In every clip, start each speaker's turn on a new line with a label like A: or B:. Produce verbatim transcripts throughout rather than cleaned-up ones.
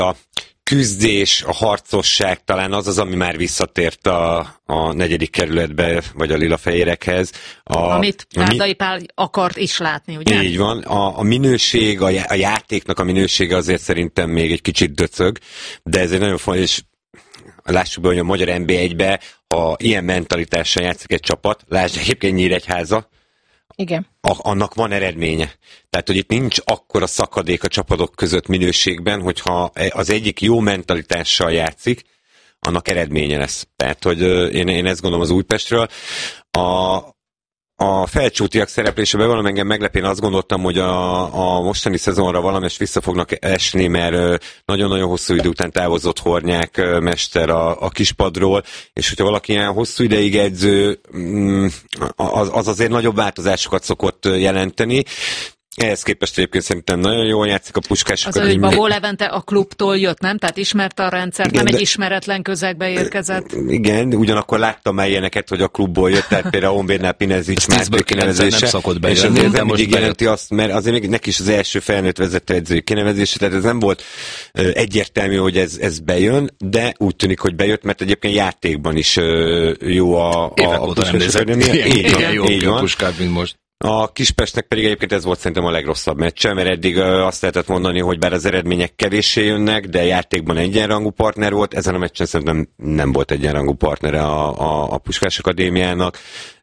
A: a küzdés, a harcosság talán az az, ami már visszatért a, a negyedik kerületbe, vagy a lilafehérekhez. A,
B: Amit Kárdai Pál akart is látni, ugye?
A: Így van. A, a minőség, a, a játéknak a minősége azért szerintem még egy kicsit döcög, de ez egy nagyon fontos, és lássuk be, hogy a magyar en bé egybe, ha ilyen mentalitással játszik egy csapat, lásd egyébként Nyíregyháza,
C: igen.
A: A, annak van eredménye. Tehát, hogy itt nincs akkora szakadék a csapatok között minőségben, hogyha az egyik jó mentalitással játszik, annak eredménye lesz. Tehát, hogy én, én ezt gondolom az Újpestről. A, a felcsútiak szereplése bevallom engem meglep, én azt gondoltam, hogy a, a mostani szezonra valamelyest vissza fognak esni, mert nagyon-nagyon hosszú idő után távozott Hornyák mester a, a kispadról, és hogyha valaki ilyen hosszú ideig edző, az, az azért nagyobb változásokat szokott jelenteni. Ehhez képest egyébként szerintem nagyon jól játszik a Puskás
B: Akadémia. Az, hogy Babó Levente a klubtól jött, nem? Tehát ismerte a rendszert, igen, nem de... egy ismeretlen közegbe érkezett.
A: Igen, ugyanakkor láttam már ilyeneket, hogy a klubból jött, tehát például a Honvédnál Pinezics Máté kinevezése.
D: Nem szokott bejönni,
A: és azért nem mindig jelenti azt, mert azért még neki is az első felnőtt vezetőedzői kinevezése, tehát ez nem volt egyértelmű, hogy ez, ez bejön, de úgy tűnik, hogy bejött, mert egyébként játékban is jó a, a, a Puskás Akadémia.
D: Igen, jó a Puskát, mint most.
A: A Kispestnek pedig egyébként ez volt szerintem a legrosszabb meccse, mert eddig azt lehetett mondani, hogy bár az eredmények kevéssé jönnek, de játékban egyenrangú partner volt, ezen a meccsen szerintem nem volt egyenrangú partnere a, a, a Puskás Akadémiának.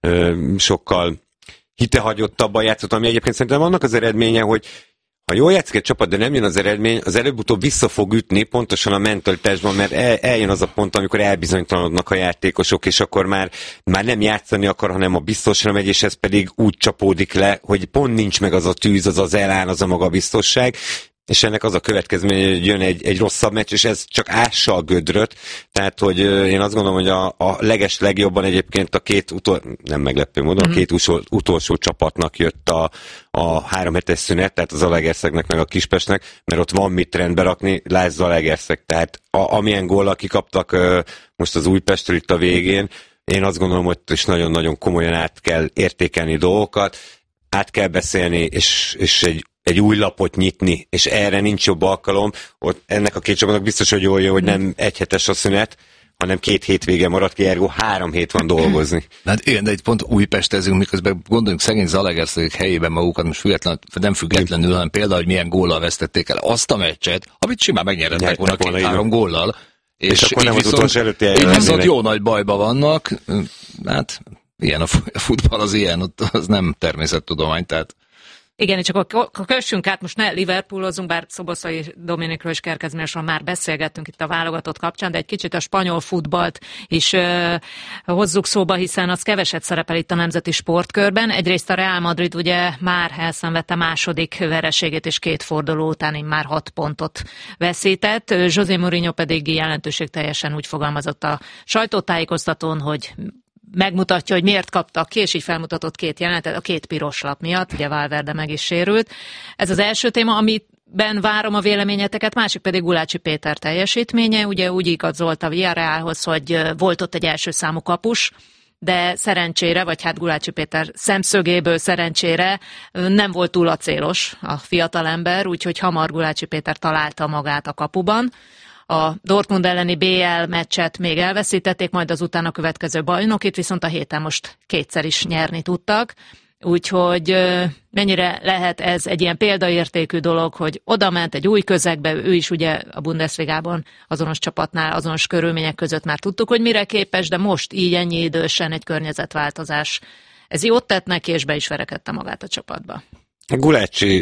A: Sokkal hitehagyottabbal játszott, ami egyébként szerintem annak az eredménye, hogy ha jól játszik egy csapat, de nem jön az eredmény, az előbb-utóbb vissza fog ütni pontosan a mentalitásban, mert el, eljön az a pont, amikor elbizonytalanodnak a játékosok, és akkor már, már nem játszani akar, hanem a biztosra megy, és ez pedig úgy csapódik le, hogy pont nincs meg az a tűz, az az elán, az a magabiztosság, és ennek az a következménye, hogy jön egy, egy rosszabb meccs, és ez csak ássa a gödröt, tehát, hogy én azt gondolom, hogy a, a leges legjobban egyébként a két utol, nem meglepő módon, mm-hmm. a két utol, utolsó csapatnak jött a, a három hetes szünet, tehát az Zalaegerszegnek meg a Kispestnek, mert ott van mit rendbe rakni, lásd Zalaegerszeg, tehát a, amilyen góllal kikaptak uh, most az Újpestről itt a végén, én azt gondolom, hogy is nagyon-nagyon komolyan át kell értékelni dolgokat, át kell beszélni, és, és egy egy új lapot nyitni, és erre nincs jobb alkalom. Ott ennek a két csapatnak biztos, hogy jól jó, hogy nem egyhetes a szünet, hanem két hétvége maradt ki, ergo három hét van dolgozni.
D: Hát igen, de egy pont Újpestezünk, miközben gondoljunk szegény Zalaegerszeg helyében magukat, most független, nem függetlenül, hanem például, hogy milyen góllal vesztették el azt a meccset, amit simán megnyerhettek volna két-három góllal. És,
A: és akkor nem az utolsó előtti
D: így viszont jó nagy bajba vannak. Hát ilyen a futball az ilyen, az nem természettudomány, tehát
B: igen, és akkor kössünk át, most ne Liverpoolozunk, bár Szoboszlai Dominikről és Kerkezmérről már beszélgettünk itt a válogatott kapcsán, de egy kicsit a spanyol futballt is uh, hozzuk szóba, hiszen az keveset szerepel itt a nemzeti sportkörben. Egyrészt a Real Madrid ugye már elszenvedte második vereségét, és két forduló után már hat pontot veszített. José Mourinho pedig jelentőségteljesen úgy fogalmazott a sajtótájékoztatón, hogy megmutatja, hogy miért kaptak ki, és így felmutatott két jelenetet, a két piros lap miatt, ugye Valverde meg is sérült. Ez az első téma, amiben várom a véleményeteket, másik pedig Gulácsi Péter teljesítménye, ugye úgy igazolt a Villarrealhoz, hogy volt ott egy első számú kapus, de szerencsére, vagy hát Gulácsi Péter szemszögéből szerencsére nem volt túl acélos a fiatalember, úgyhogy hamar Gulácsi Péter találta magát a kapuban. A Dortmund elleni bé el meccset még elveszítették, majd az utána következő bajnokit, viszont a héten most kétszer is nyerni tudtak. Úgyhogy mennyire lehet ez egy ilyen példaértékű dolog, hogy oda ment egy új közegbe, ő is ugye a Bundesligában azonos csapatnál, azonos körülmények között már tudtuk, hogy mire képes, de most így ennyi idősen egy környezetváltozás. Ez jót tett neki, és be is verekedte magát a csapatba.
A: Gulácsi,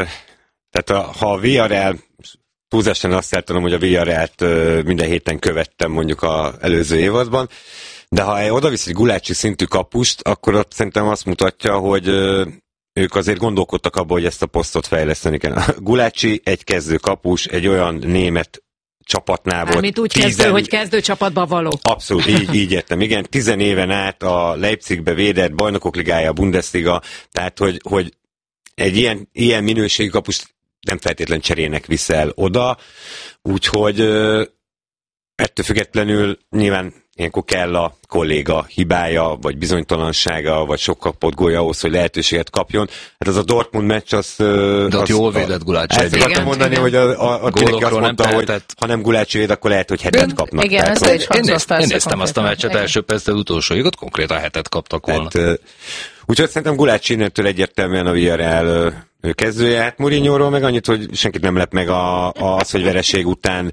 A: tehát a, ha a Villarreal, túlzásan azt értem, hogy a Villarrealt minden héten követtem mondjuk az előző évadban, de ha oda visz egy Gulácsi szintű kapust, akkor ott szerintem azt mutatja, hogy ők azért gondolkodtak abban, hogy ezt a posztot fejleszteni kell. Gulácsi egy kezdő kapus, egy olyan német csapatnál volt.
B: Mármint úgy tizen... kezdő, hogy kezdő csapatba való.
A: Abszolút, így, így értem. Igen, tizen éven át a Leipzigbe védett, Bajnokok Ligája, Bundesliga, tehát hogy, hogy egy ilyen, ilyen minőségű kapust nem feltétlen cserélnek vissza el oda, úgyhogy ettől függetlenül nyilván ilyenkor kell a kolléga hibája, vagy bizonytalansága, vagy sok kapott gólja ahhoz, hogy lehetőséget kapjon. Hát az a Dortmund meccs, az...
D: De ott jól védett Gulácsi.
A: Ezt akartam mondani, igen. hogy a, a, a tényleg azt mondta, nem hogy ha nem Gulácsi véd, akkor lehet, hogy hetet kapnak.
C: Igen,
A: tehát,
C: ezt
A: hogy...
C: én,
D: néztem, én néztem azt a meccset első perctől utolsóig, ott konkrétan hetet kaptak volna.
A: Tehát, úgyhogy szerintem Gulácsi innentől egyértelműen a Villarreal kezdője. Hát Mourinhoról meg annyit, hogy senkit nem lep meg a, a, az, hogy vereség után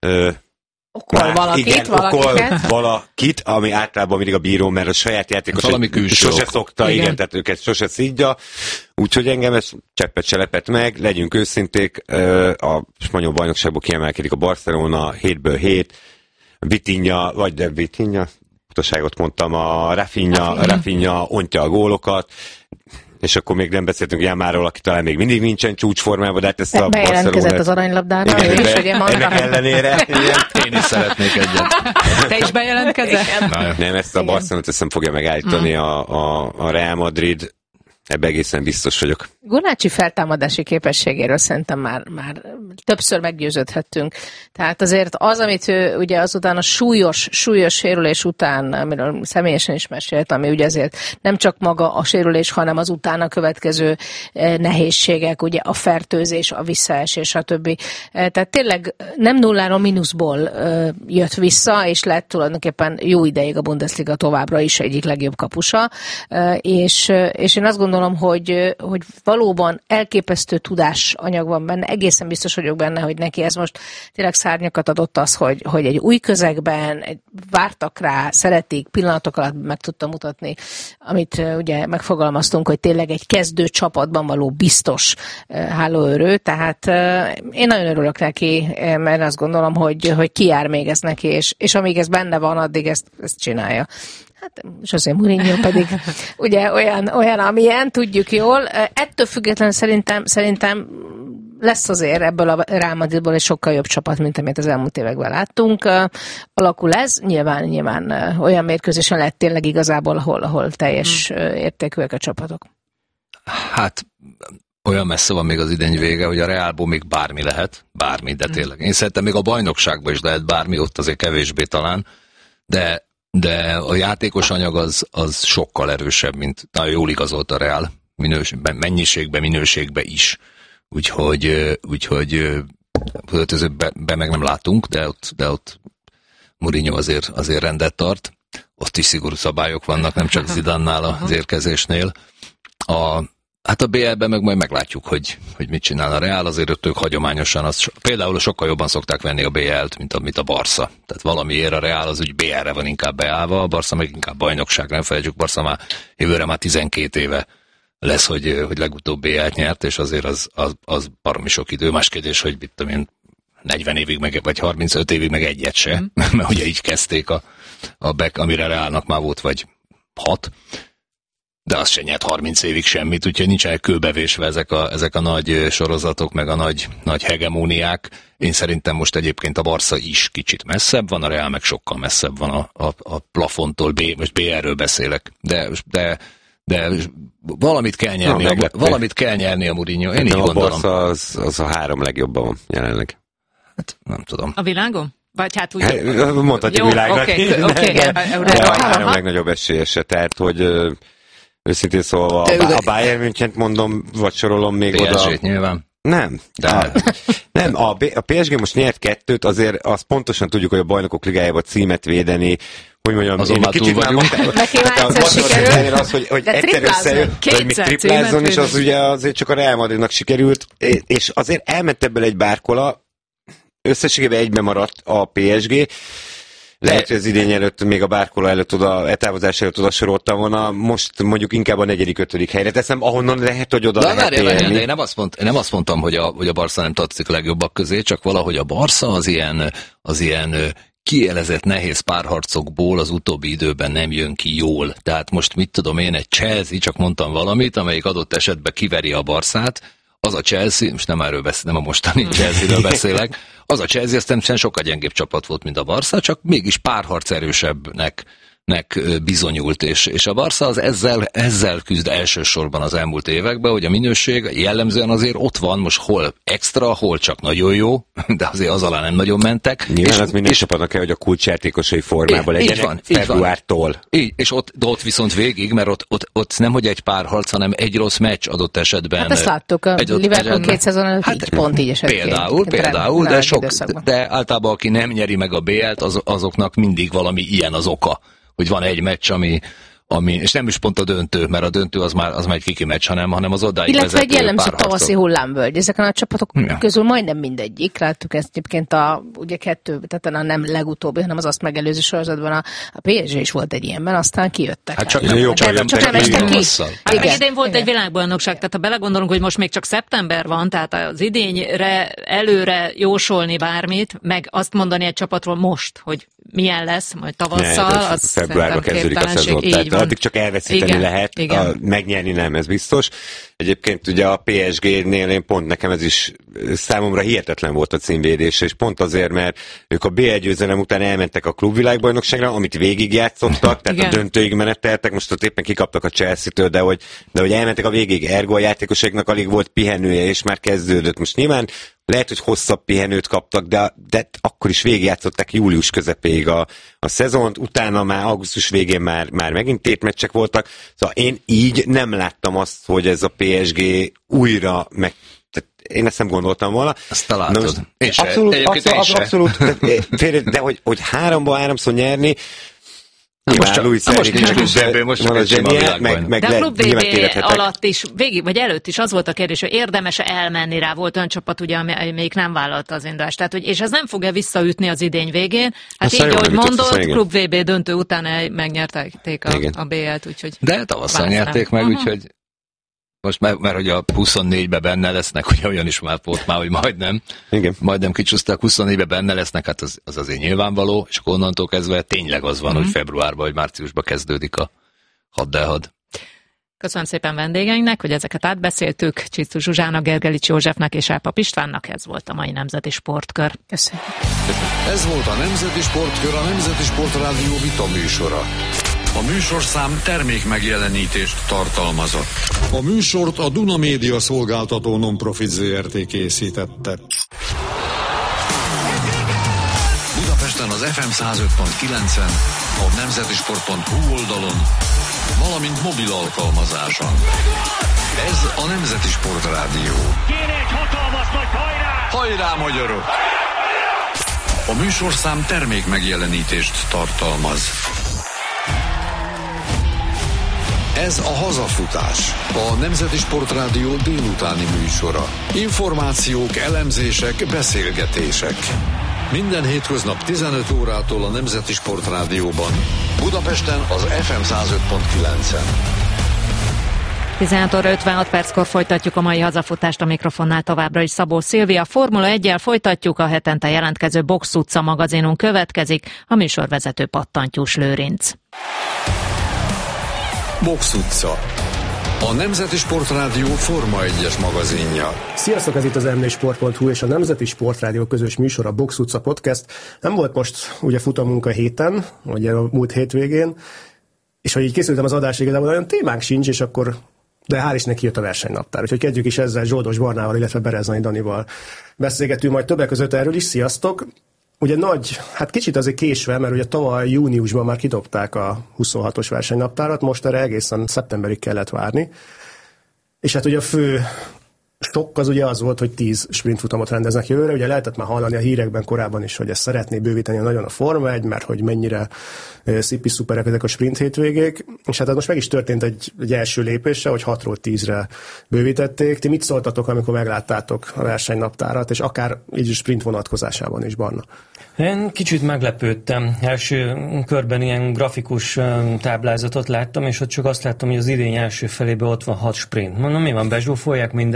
C: okol már, valakit,
A: igen,
C: valakiket.
A: okol valakit, ami általában mindig a bíró, mert a saját játékos
D: valami
A: sose szokta, igen.
C: igen,
A: tehát őket sose szídja. Úgyhogy engem ez cseppet se lepett meg, legyünk őszinték, a spanyol bajnokságból kiemelkedik a Barcelona hétből hét, Vitinha, vagy de Vitinha, utaságot mondtam, a Rafinha, a Rafinha ontja a gólokat, és akkor még nem beszéltünk Jámáról, aki talán még mindig nincsen csúcsformában, de hát ezt a
C: bejelentkezett
A: Barcelona...
C: az aranylabdára,
A: igen,
C: ő is,
A: be,
C: ugye mondta.
A: ennek ellenére. Igen.
D: Én is szeretnék egyet.
B: Te is bejelentkezel?
A: Nem, ezt a Barcelonát ezt nem fogja megállítani mm. a, a, a Real Madrid. Ebben egészen biztos vagyok.
C: Gulácsi feltámadási képességéről szerintem már, már többször meggyőződhettünk. Tehát azért az, amit ő ugye azután a súlyos, súlyos sérülés után, amiről személyesen is mesélt, ami ugye azért nem csak maga a sérülés, hanem az utána következő nehézségek, ugye a fertőzés, a visszaesés, stb. Tehát tényleg nem nulláról, mínuszból jött vissza, és lett tulajdonképpen jó ideig a Bundesliga továbbra is egyik legjobb kapusa, és, és én azt gondolom, hogy, hogy valóban elképesztő tudásanyag van benne, egészen biztos vagyok benne, hogy neki ez most tényleg szárnyakat adott az, hogy, hogy egy új közegben egy, vártak rá, szeretik, pillanatok alatt meg tudta mutatni, amit ugye megfogalmaztunk, hogy tényleg egy kezdő csapatban való biztos hálóőrő, tehát én nagyon örülök neki, mert azt gondolom, hogy, hogy kijár még ez neki, és, és amíg ez benne van, addig ezt, ezt csinálja. Hát José Mourinho pedig ugye olyan, olyan, amilyen, tudjuk jól. Ettől függetlenül szerintem, szerintem lesz azért ebből a Real Madridból egy sokkal jobb csapat, mint amit az elmúlt években láttunk. Alakul ez, nyilván, nyilván olyan mérkőzésen lehet tényleg igazából, ahol, ahol teljes hmm. értékűek a csapatok. Hát
D: olyan messze van még az idény vége, hogy a Realból még bármi lehet, bármi, de tényleg. Én szerintem még a bajnokságban is lehet bármi, ott azért kevésbé talán, de de a játékos anyag az, az sokkal erősebb, mint nagyon jól igazolt a Real, minőségben, mennyiségben, minőségben is. Úgyhogy, úgyhogy öltözőben meg nem látunk, de ott, de ott Mourinho azért, azért rendet tart. Ott is szigorú szabályok vannak, nem csak Zidannál az érkezésnél. A, hát a bé el-ben meg majd meglátjuk, hogy, hogy mit csinál a Real, azért ők hagyományosan, az, például sokkal jobban szokták venni a bé el-t, mint a, mint a Barca. Tehát valamiért a Real az úgy bé el-re van inkább beállva, a Barca meg inkább bajnokság, nem felejtsük, Barca már jövőre már tizenkét éve lesz, hogy, hogy legutóbb bé el-t nyert, és azért az, az, az baromi sok idő. Más kérdés, hogy mit tudom én, negyven évig, meg, vagy harmincöt évig meg egyet se, mm. mert ugye így kezdték a, a back, amire Realnak már volt, vagy hat, de az se nyert harminc évig semmit, úgyhogy nincsenek kőbevésve ezek a, ezek a nagy sorozatok, meg a nagy, nagy hegemóniák. Én szerintem most egyébként a Barca is kicsit messzebb van, a Real meg sokkal messzebb van a, a, a plafontól, B, most bé el-ről beszélek, de, de, de valamit kell nyerni, Na, a, valamit kell nyerni a Mourinho, én így
A: a
D: gondolom.
A: A Barca az, az a három legjobban van jelenleg.
D: Hát nem tudom.
B: A világon? Vagy hát úgy...
A: Hát, mondhatjuk világnak.
B: Oké, okay, okay,
A: de, de a három legnagyobb esélyese, tehát hogy őszintén szólva, a, a Bayern Münchent mondom, vagy sorolom még
D: pé es gé-t
A: oda.
D: Nyilván.
A: Nem. De. A, nem, a, a pé es gé most nyert kettőt, azért azt pontosan tudjuk, hogy a Bajnokok Ligájában címet védeni, hogy mondjam,
D: azon már túl vagyunk.
C: Neki már egyszer sikerült.
A: Az, hogy, hogy egyszer összejön, hogy még triplázzon, és az ugye azért csak a Real Madridnak sikerült, és azért elment ebből egy bárkola, összességében egyben maradt a pé es gé. Lehet, hogy az idény előtt, még a bárkola előtt oda, etávozás előtt oda soroltam volna, most mondjuk inkább a negyedik, ötödik helyre teszem, ahonnan lehet, hogy oda
D: de
A: lehet
D: várjál,
A: élni.
D: De én nem azt, mond, én nem azt mondtam, hogy a, hogy a Barca nem tartozik a legjobbak közé, csak valahogy a Barca az ilyen, az ilyen kielezett nehéz párharcokból az utóbbi időben nem jön ki jól. Tehát most mit tudom én, egy Chelsea, csak mondtam valamit, amelyik adott esetben kiveri a Barcát, az a Chelsea, most nem erről beszél, nem a mostani Chelsea-ről beszélek, az a Chelsea aztán sokkal gyengébb csapat volt, mint a Barca, csak mégis párharc erősebbnek nek bizonyult, és, és a Barca az ezzel, ezzel küzd elsősorban az elmúlt években, hogy a minőség jellemzően azért ott van, most hol extra, hol csak nagyon jó, de azért az alá nem nagyon mentek.
A: Nyilván
D: és,
A: az minden csapatnak kell, hogy a kulcsjátékosai formában legyenek így van, februártól.
D: Így, és ott, de ott viszont végig, mert ott, ott, ott nem, hogy egy pár harc, hanem egy rossz meccs adott esetben.
C: Hát ezt láttuk, a egy Liverpool két szezon előtt hát, így, pont így esett
D: Például, ki. például, de, sok, de általában aki nem nyeri meg a bé el-t, az, azoknak mindig valami ilyen az oka, hogy van egy meccs, ami, ami, és nem is pont a döntő, mert a döntő az már, az már egy kiki meccs, hanem, hanem az odáig
C: illetve
D: vezető
C: egy jellemző tavaszi hullámvölgy. Ezeken a csapatok ja. közül majdnem mindegyik. Láttuk ezt egyébként a, ugye kettő, tehát a nem legutóbbi, hanem az azt megelőző sorozatban a, a pé es gé is volt egy ilyenben, aztán kijöttek.
D: Hát csak nem, jó,
C: csak nem, csak nem estek ki.
B: Hát meg idén volt igen. egy világbajnokság, tehát ha belegondolunk, hogy most még csak szeptember van, tehát az idényre előre jósolni bármit, meg azt mondani egy csapatról most, hogy milyen lesz, majd tavasszal,
A: ne,
B: az
A: februárban kezdődik a szezon, tehát addig csak elveszíteni igen, lehet, igen. A, megnyerni nem, ez biztos. Egyébként ugye a pé es génél én pont nekem ez is számomra hihetetlen volt a címvédés, és pont azért, mert ők a bé egy győzelem után elmentek a klubvilágbajnokságra, amit végigjátszottak, tehát igen. a döntőig meneteltek, most ott éppen kikaptak a Chelsea-től, de hogy, de hogy elmentek a végig, ergo a játékosoknak alig volt pihenője, és már kezdődött. Most nyilván lehet, hogy hosszabb pihenőt kaptak, de, de akkor is végigjátszották július közepéig a, a szezont, utána már augusztus végén már, már megint tétmeccsek voltak. Szóval én így nem láttam azt, hogy ez a pé es gé újra meg... Én ezt nem gondoltam volna.
D: Azt találtad. Én
A: se. Abszolút, abszolút, abszolút, de, de hogy, hogy háromban háromszor nyerni,
D: Na most csak, most, most nincs ebből, most csak egy zseniál,
A: meg, meg
B: de a klub vé bé alatt is, végig, vagy előtt is az volt a kérdés, hogy érdemes elmenni rá, volt olyan csapat, ugye, amelyik nem vállalta az indulást. Tehát, hogy, és ez nem fog-e visszaütni az idény végén? Hát azt így, ahogy mondod, klub vé bé döntő után megnyerték a, a bé el-t, úgyhogy...
D: De tavasszal nyerték meg, uh-huh. úgyhogy most már, mert hogy a huszonnégyben benne lesznek, ugye olyan is már volt már, hogy majdnem,
A: igen.
D: majdnem kicsúszták, huszonnégyben benne lesznek, hát az, az azért nyilvánvaló, és akkor onnantól kezdve tényleg az van, mm-hmm. hogy februárban vagy márciusban kezdődik a hadd-el-hadd.
B: Köszönöm szépen vendégeinknek, hogy ezeket átbeszéltük. Csisztus Zsuzsának, Gergelics Józsefnek és Elpap Istvánnak. Ez volt a mai Nemzeti Sportkör.
C: Köszönjük.
E: Ez volt a Nemzeti Sportkör, a Nemzeti Sportrádió vita műsora. A műsorszám termék megjelenítést tartalmazott. A műsort a Duna Média Szolgáltató Nonprofit zé er té készítette. Budapesten az ef em száz öt pont kilencen, a nemzetisport pont hu oldalon, valamint mobil alkalmazáson. Ez a Nemzeti Sportrádió.
F: Kéne egy hatalmas nagy hajrá!
E: Hajrá, magyarok! A műsorszám termék megjelenítést tartalmaz. Ez a Hazafutás, a Nemzeti Sportrádió délutáni műsora. Információk, elemzések, beszélgetések. Minden hétköznap tizenöt órától a Nemzeti Sportrádióban. Budapesten az ef em száz öt pont kilencen.
B: tizenhat óra ötvenhat perckor folytatjuk a mai hazafutást, a mikrofonnál továbbra is Szabó Szilvia. Formula egyel folytatjuk, a hetente jelentkező Box utca magazinunk következik, a műsorvezető Pattantyús Lőrinc.
E: Box utca. A Nemzeti Sportrádió Forma egyes magazinja.
G: Sziasztok, ez itt az em négy sport pont hu és a Nemzeti Sportrádió közös műsor, a Box utca podcast. Nem volt most ugye futamunk a héten, ugye a múlt hétvégén, és hogy így készültem az adásra, igazából olyan témánk sincs, és akkor, de hál' Istennek kijött a versenynaptár. Úgyhogy kezdjük is ezzel Zsoldos Barnával, illetve Bereznai Danival beszélgetünk majd többek között erről is. Sziasztok! Ugye nagy, hát kicsit azért késve, mert ugye tavaly júniusban már kidobták a huszonhatos versenynaptárat, most erre egészen szeptemberig kellett várni. És hát ugye a fő sok az ugye az volt, hogy tíz sprintfutamot rendeznek jövőre. Ugye lehetett már hallani a hírekben korábban is, hogy ezt szeretné bővíteni nagyon a Forma egy, mert hogy mennyire szipi szuperek ezek a sprint hétvégék. És hát most meg is történt egy, egy első lépése, hogy hatról tízre bővítették. Ti mit szóltatok, amikor megláttátok a versenynaptárat, és akár így sprint vonatkozásában is, Barna?
H: Én kicsit meglepődtem. Első körben ilyen grafikus táblázatot láttam, és ott csak azt láttam, hogy az idény első felében ott van hat sprint. Mondom, mi van, bezsúfolják mindegyiket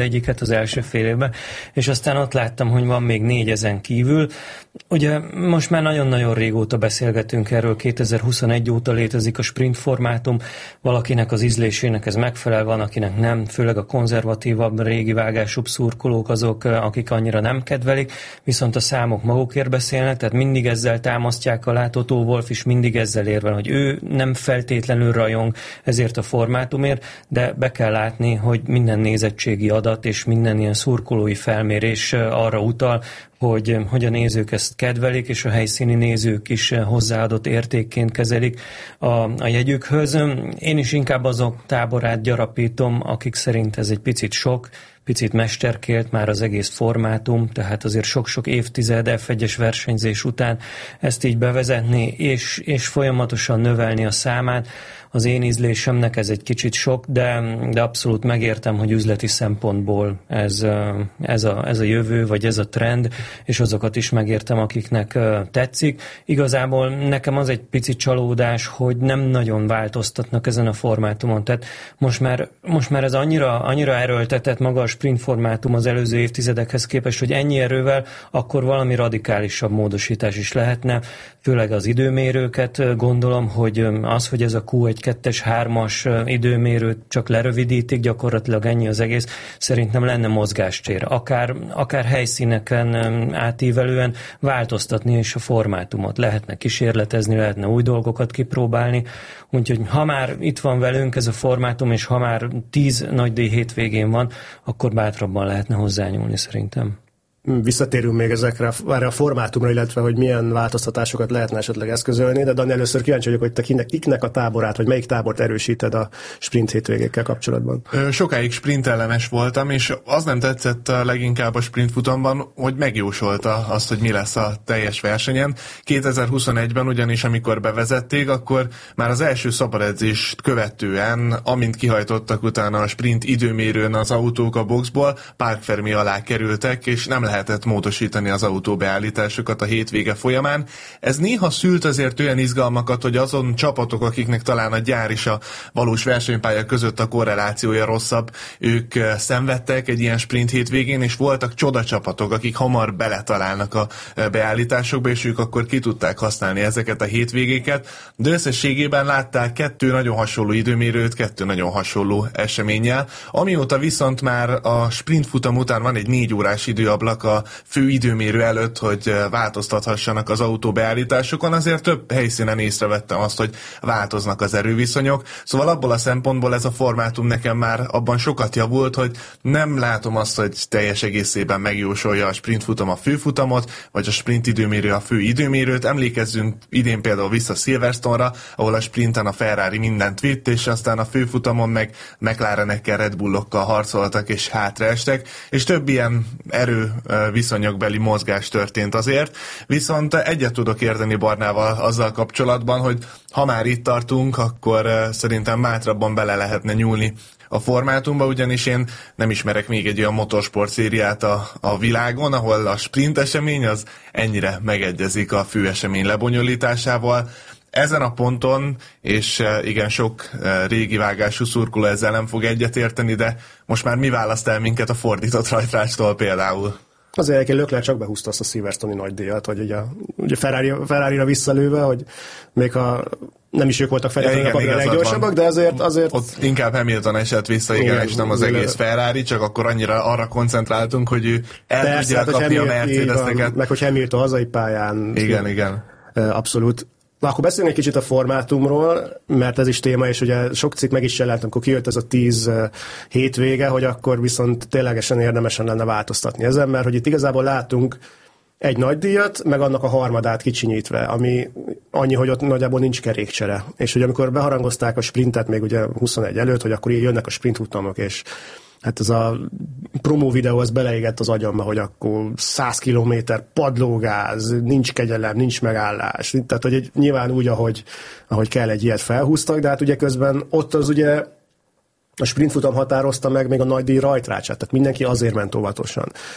H: az első fél évben, és aztán ott láttam, hogy van még négy ezen kívül. Ugye most már nagyon-nagyon régóta beszélgetünk erről, kétezer-huszonegy óta létezik a sprint formátum, valakinek az ízlésének ez megfelel, van, akinek nem, főleg a konzervatívabb, régi vágásúbb szurkolók azok, akik annyira nem kedvelik, viszont a számok magukért beszélnek, tehát mindig ezzel támasztják alá. Toto Wolff is mindig ezzel érvel, hogy ő nem feltétlenül rajong ezért a formátumért, de be kell látni, hogy minden nézettségi adat és minden ilyen szurkolói felmérés arra utal, hogy, hogy a nézők ezt kedvelik, és a helyszíni nézők is hozzáadott értékként kezelik a, a jegyükhöz. Én is inkább azok táborát gyarapítom, akik szerint ez egy picit sok, picit mesterkélt már az egész formátum, tehát azért sok-sok évtized ef egyes versenyzés után ezt így bevezetni, és, és folyamatosan növelni a számát. Az én ízlésemnek ez egy kicsit sok, de, de abszolút megértem, hogy üzleti szempontból ez, ez, a, ez a jövő, vagy ez a trend, és azokat is megértem, akiknek tetszik. Igazából nekem az egy pici csalódás, hogy nem nagyon változtatnak ezen a formátumon. Tehát most már, most már ez annyira, annyira erőltetett maga a sprint formátum az előző évtizedekhez képest, hogy ennyi erővel akkor valami radikálisabb módosítás is lehetne, főleg az időmérőket gondolom, hogy az, hogy ez a kú egy kettes, hármas időmérőt csak lerövidítik, gyakorlatilag ennyi az egész, szerintem lenne mozgástér. Akár, akár helyszíneken átívelően változtatni is a formátumot. Lehetne kísérletezni, lehetne új dolgokat kipróbálni, úgyhogy ha már itt van velünk ez a formátum, és ha már tíz nagydíj hétvégén van, akkor bátrabban lehetne hozzányúlni szerintem.
G: Visszatérünk még ezekre erre a formátumra, illetve hogy milyen változtatásokat lehetne esetleg eszközölni, de Dani, először kíváncsi vagyok, hogy te kinek, kiknek a táborát, vagy melyik tábort erősíted a sprint hétvégékkel kapcsolatban?
I: Sokáig sprint ellenes voltam, és az nem tetszett leginkább a sprint futamban, hogy megjósolta azt, hogy mi lesz a teljes versenyen. kétezer-huszonegyben ugyanis, amikor bevezették, akkor már az első szabadedzést követően, amint kihajtottak utána a sprint időmérőn az autók a boxból, Parc Fermé alá kerültek, és nem lehetett módosítani az autóbeállításokat a hétvége folyamán. Ez néha szült azért olyan izgalmakat, hogy azon csapatok, akiknek talán a gyár és a valós versenypálya között a korrelációja rosszabb, ők szenvedtek egy ilyen sprint hétvégén, és voltak csodacsapatok, akik hamar beletalálnak a beállításokba, és ők akkor ki tudták használni ezeket a hétvégéket. De összességében látták kettő nagyon hasonló időmérőt, kettő nagyon hasonló eseménnyel. Amióta viszont már a sprint futam után van egy négy órás időablak a fő időmérő előtt, hogy változtathassanak az autóbeállításokon, azért több helyszínen észrevettem azt, hogy változnak az erőviszonyok. Szóval abból a szempontból ez a formátum nekem már abban sokat javult, hogy nem látom azt, hogy teljes egészében megjósolja a sprintfutam a főfutamot, vagy a sprint időmérő a fő időmérőt. Emlékezzünk idén például vissza Silverstone-ra, ahol a sprinten a Ferrari mindent vitt, és aztán a főfutamon meg McLarenekkel, Red Bullokkal harcoltak és hátraestek, és több ilyen erő viszonyokbeli mozgás történt azért, viszont egyet tudok érteni Barnával azzal kapcsolatban, hogy ha már itt tartunk, akkor szerintem bátrabban bele lehetne nyúlni a formátumba, ugyanis én nem ismerek még egy olyan motorsport szériát a, a világon, ahol a sprint esemény az ennyire megegyezik a főesemény lebonyolításával. Ezen a ponton, és igen, sok régi vágású szurkoló ezzel nem fog egyetérteni, de most már mi választ el minket a fordított rajtrácstól például?
G: Azért egyébként Leclerc csak behúzta azt a Silverstone-i nagydíjat, hogy ugye, ugye Ferrari, Ferrari-ra visszalőve, hogy még ha nem is ők voltak feltétlenül ja, a leggyorsabbak, de azért... azért...
I: Ott inkább Hamilton esett vissza, igen, igen és nem az igen, egész Ferrari, csak akkor annyira arra koncentráltunk, hogy ő el persze, tudja hát, kapni a Mercedes-eket.
G: Meg hogy Hamilton hazai pályán...
I: Igen, igen.
G: Abszolút. Na, akkor beszéljünk egy kicsit a formátumról, mert ez is téma, és ugye sok cikk meg is jelent, amikor kijött ez a tíz hétvége, hogy akkor viszont ténylegesen érdemesen lenne változtatni ezen, mert hogy itt igazából látunk egy nagy díjat, meg annak a harmadát kicsinyítve, ami annyi, hogy ott nagyjából nincs kerékcsere. És hogy amikor beharangozták a sprintet még ugye huszonegy előtt, hogy akkor így jönnek a sprint futamok, és hát ez a promó videó, ez beleégett az agyamba, hogy akkor száz kilométer padlógáz, nincs kegyelem, nincs megállás. Tehát, hogy nyilván úgy, ahogy, ahogy kell, egy ilyet felhúztak, de hát ugye közben ott az ugye a sprintfutam határozta meg még a nagydíj rajtrácsát, tehát mindenki azért ment óvatosan.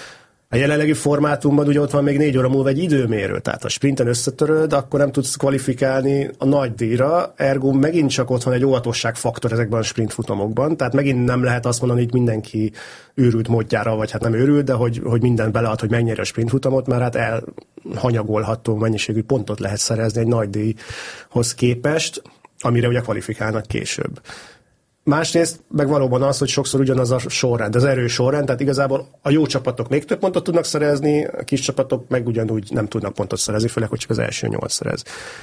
G: A jelenlegi formátumban ugye ott van még négy óra múlva egy időmérő, tehát ha sprinten összetöröd, akkor nem tudsz kvalifikálni a nagy díjra, ergo megint csak ott van egy óvatosságfaktor ezekben a sprintfutamokban, tehát megint nem lehet azt mondani, hogy mindenki őrült módjára, vagy hát nem őrült, de hogy, hogy minden belead, hogy megnyeri a sprintfutamot, mert hát elhanyagolható mennyiségű pontot lehet szerezni egy nagy díjhoz képest, amire ugye kvalifikálnak később. Másrészt meg valóban az, hogy sokszor ugyanaz a sorrend, az erős sorrend, tehát igazából a jó csapatok még több pontot tudnak szerezni, a kis csapatok meg ugyanúgy nem tudnak pontot szerezni, főleg, hogy csak az első nyolc szerez.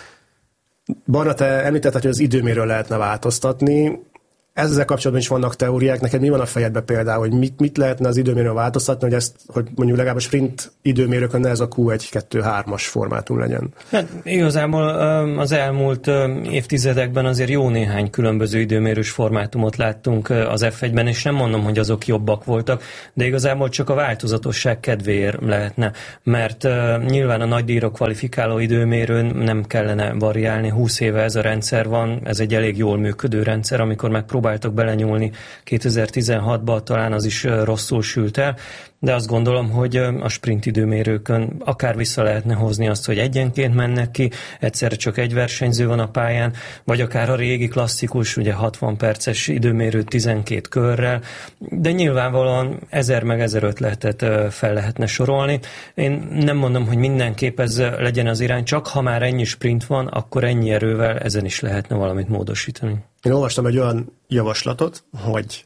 G: Barna, te említetted, hogy az időmérőről lehetne változtatni. Ezzel kapcsolatban is vannak teóriák. Neked mi van a fejedben például, hogy mit, mit lehetne az időmérőről változtatni, hogy, ezt, hogy mondjuk legalább a sprint időmérőkön ne ez a kú egy kettő hármas formátum legyen?
H: Hát igazából az elmúlt évtizedekben azért jó néhány különböző időmérős formátumot láttunk az ef egyben, és nem mondom, hogy azok jobbak voltak, de igazából csak a változatosság kedvéért lehetne, mert nyilván a nagy díjra kvalifikáló időmérőn nem kellene variálni, húsz éve ez a rendszer van, ez egy elég jól működő rendszer, amikor megpróbálják próbáltak belenyúlni kétezer-tizenhatban, talán az is rosszul sült el, de azt gondolom, hogy a sprint időmérőkön akár vissza lehetne hozni azt, hogy egyenként mennek ki, egyszerre csak egy versenyző van a pályán, vagy akár a régi klasszikus, ugye hatvan perces időmérő tizenkét körrel, de nyilvánvalóan ezer meg ezerötletet fel lehetne sorolni. Én nem mondom, hogy mindenképp ez legyen az irány, csak ha már ennyi sprint van, akkor ennyi erővel ezen is lehetne valamit módosítani.
G: Én olvastam egy olyan javaslatot, hogy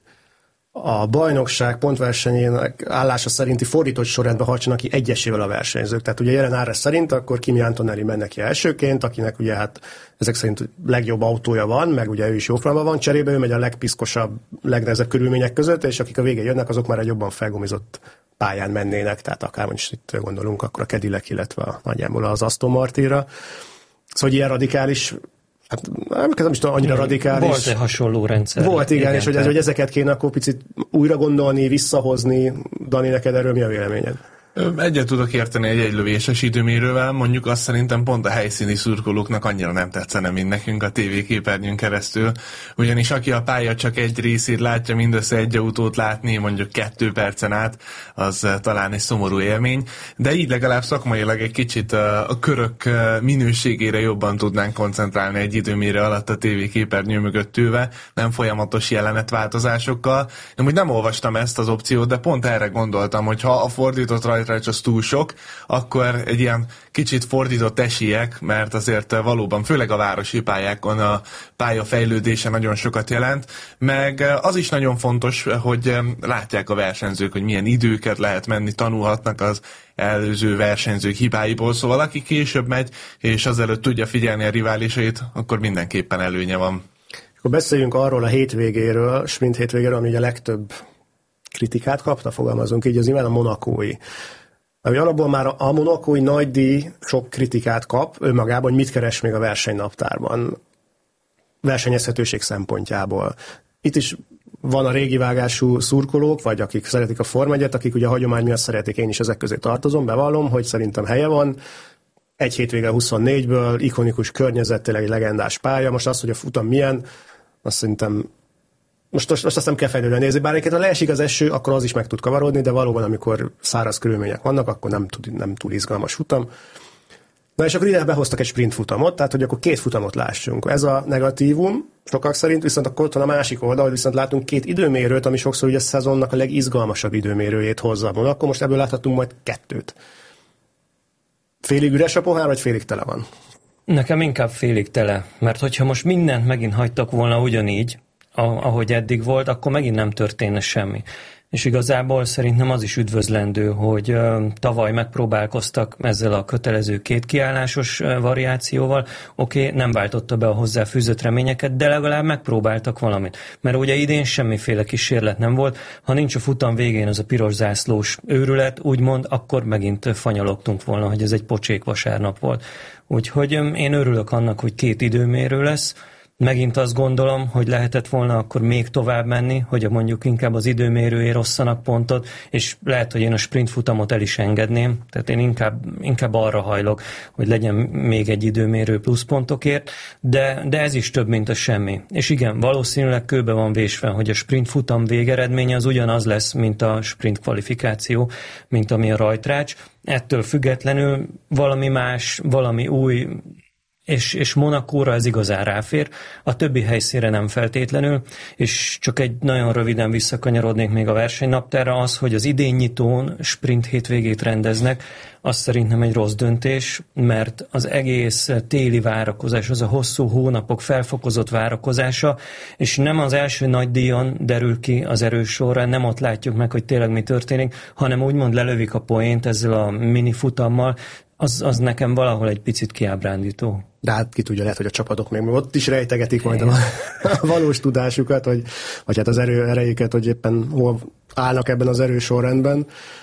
G: a bajnokság pontversenyének állása szerinti fordított sorrendben harcsanak ki egyesével a versenyzők. Tehát ugye jelen ára szerint akkor Kimi Antonelli menne ki elsőként, akinek ugye hát ezek szerint legjobb autója van, meg ugye ő is jó formában van, cserébe ő megy a legpiszkosabb, legnehezebb körülmények között, és akik a végén jönnek, azok már egy jobban felgumizott pályán mennének, tehát akár is itt gondolunk akkor a Cadillac, illetve a, nagyjából az Aston Martinra. Szóval ilyen radikális, hát nem, nem is tudom, annyira radikális.
H: Volt egy hasonló rendszer.
G: Volt, igen, igen és hogy, ez, hogy ezeket kéne akkor picit újra gondolni, visszahozni. Dani, neked erről mi a véleményed?
I: Egyet tudok érteni egy egylövéses időmérővel, mondjuk azt szerintem pont a helyszíni szurkolóknak annyira nem tetszene, mint nekünk a tévéképernyőn keresztül, ugyanis aki a pálya csak egy részét látja, mindössze egy autót látni, mondjuk kettő percen át, az talán egy szomorú élmény, de így legalább szakmailag egy kicsit a körök minőségére jobban tudnánk koncentrálni egy időmérő alatt a tévéképernyő mögött ülve, nem folyamatos jelenetváltozásokkal. Én úgy nem olvastam ezt az opciót, de pont erre gondoltam, hogy ha a fordított rajta az túl sok, akkor egy ilyen kicsit fordított esélyek, mert azért valóban, főleg a városi pályákon a pálya fejlődése nagyon sokat jelent, meg az is nagyon fontos, hogy látják a versenyzők, hogy milyen időket lehet menni, tanulhatnak az előző versenyzők hibáiból, szóval aki később megy, és azelőtt tudja figyelni a riválisait, akkor mindenképpen előnye van.
G: Akkor beszéljünk arról a hétvégéről, sprint hétvégéről, ami ugye a legtöbb kritikát kapta, fogalmazunk így, az nyilván a monakói. Hogy alapból már a monakói nagydíj sok kritikát kap önmagában, hogy mit keres még a versenynaptárban, versenyezhetőség szempontjából. Itt is van a régi vágású szurkolók, vagy akik szeretik a Forma egyet, akik ugye a hagyomány miatt szeretik, én is ezek közé tartozom, bevallom, hogy szerintem helye van. Egy hétvége huszonnégyből, ikonikus környezet, tényleg egy legendás pálya. Most az, hogy a futam milyen, azt szerintem Most, most, most azt nem kell fejlődően nézni, bár egyébként ha leesik az eső, akkor az is meg tud kavarodni, de valóban, amikor száraz körülmények vannak, akkor nem, tud, nem túl izgalmas futam. Na és akkor ide behoztak egy sprint futamot, tehát hogy akkor két futamot lássunk. Ez a negatívum, sokak szerint, viszont akkor ott van a másik oldal, hogy viszont látunk két időmérőt, ami sokszor ugye a szezonnak a legizgalmasabb időmérőjét hozza. Mondom, akkor most ebből láthatunk majd kettőt. Félig üres a pohár, vagy félig tele van?
H: Nekem inkább félig tele, mert hogyha most mindent megint hagytak volna ugyanígy, ahogy eddig volt, akkor megint nem történne semmi. És igazából szerintem az is üdvözlendő, hogy tavaly megpróbálkoztak ezzel a kötelező két kiállásos variációval. Oké, okay, nem váltotta be a hozzáfűzött reményeket, de legalább megpróbáltak valamit. Mert ugye idén semmiféle kísérlet nem volt. Ha nincs a futam végén az a piros zászlós őrület, úgymond, akkor megint fanyalogtunk volna, hogy ez egy pocsék vasárnap volt. Úgyhogy én örülök annak, hogy két időmérő lesz. Megint azt gondolom, hogy lehetett volna akkor még tovább menni, hogy mondjuk inkább az időmérőért osszanak pontot, és lehet, hogy én a sprint futamot el is engedném, tehát én inkább, inkább arra hajlok, hogy legyen még egy időmérő pluszpontokért, de, de ez is több, mint a semmi. És igen, valószínűleg kőbe van vésve, hogy a sprint futam végeredménye az ugyanaz lesz, mint a sprint kvalifikáció, mint ami a rajtrács. Ettől függetlenül valami más, valami új, és, és Monacóra ez igazán ráfér, a többi helyszínre nem feltétlenül, és csak egy nagyon röviden visszakanyarodnék még a versenynaptárra, az, hogy az idén nyitón sprint hétvégét rendeznek, az szerintem egy rossz döntés, mert az egész téli várakozás, az a hosszú hónapok felfokozott várakozása, és nem az első nagy díjon derül ki az erősorra, nem ott látjuk meg, hogy tényleg mi történik, hanem úgymond lelövik a poént ezzel a mini futammal, az, az nekem valahol egy picit kiábrándító.
G: De hát ki tudja, lehet, hogy a csapatok még ott is rejtegetik majd a, a valós tudásukat, hogy, vagy hát az erő, erejéket, hogy éppen hol állnak ebben az erősorrendben.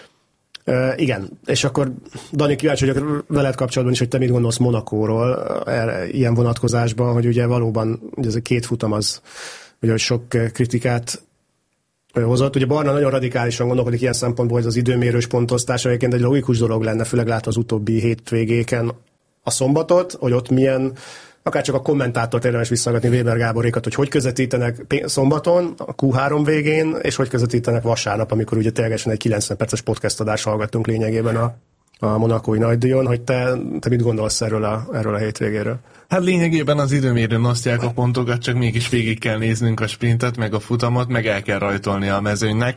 G: Uh, igen, és akkor Dani, kíváncsi vagyok veled kapcsolatban is, hogy te mit gondolsz Monacóról erre, ilyen vonatkozásban, hogy ugye valóban ugye ez a két futam az ugye sok kritikát hozott. Ugye Barna nagyon radikálisan gondolkodik ilyen szempontból, hogy az időmérős pontosztás egyébként egy logikus dolog lenne, főleg látva az utóbbi hétvégéken a szombatot, hogy ott milyen, akár csak a kommentátort érdemes visszahallgatni, Weber Gáborékat, hogy hogy közvetítenek szombaton, a kú három végén, és hogy közvetítenek vasárnap, amikor ugye ténylegesen egy kilencven perces podcast adást hallgattunk lényegében a, a monacói nagydíjon, hogy te, te mit gondolsz erről a, erről a hétvégéről?
I: Hát lényegében az időmérőn osztják a pontokat, csak mégis végig kell néznünk a sprintet, meg a futamot, meg el kell rajtolni a mezőnynek.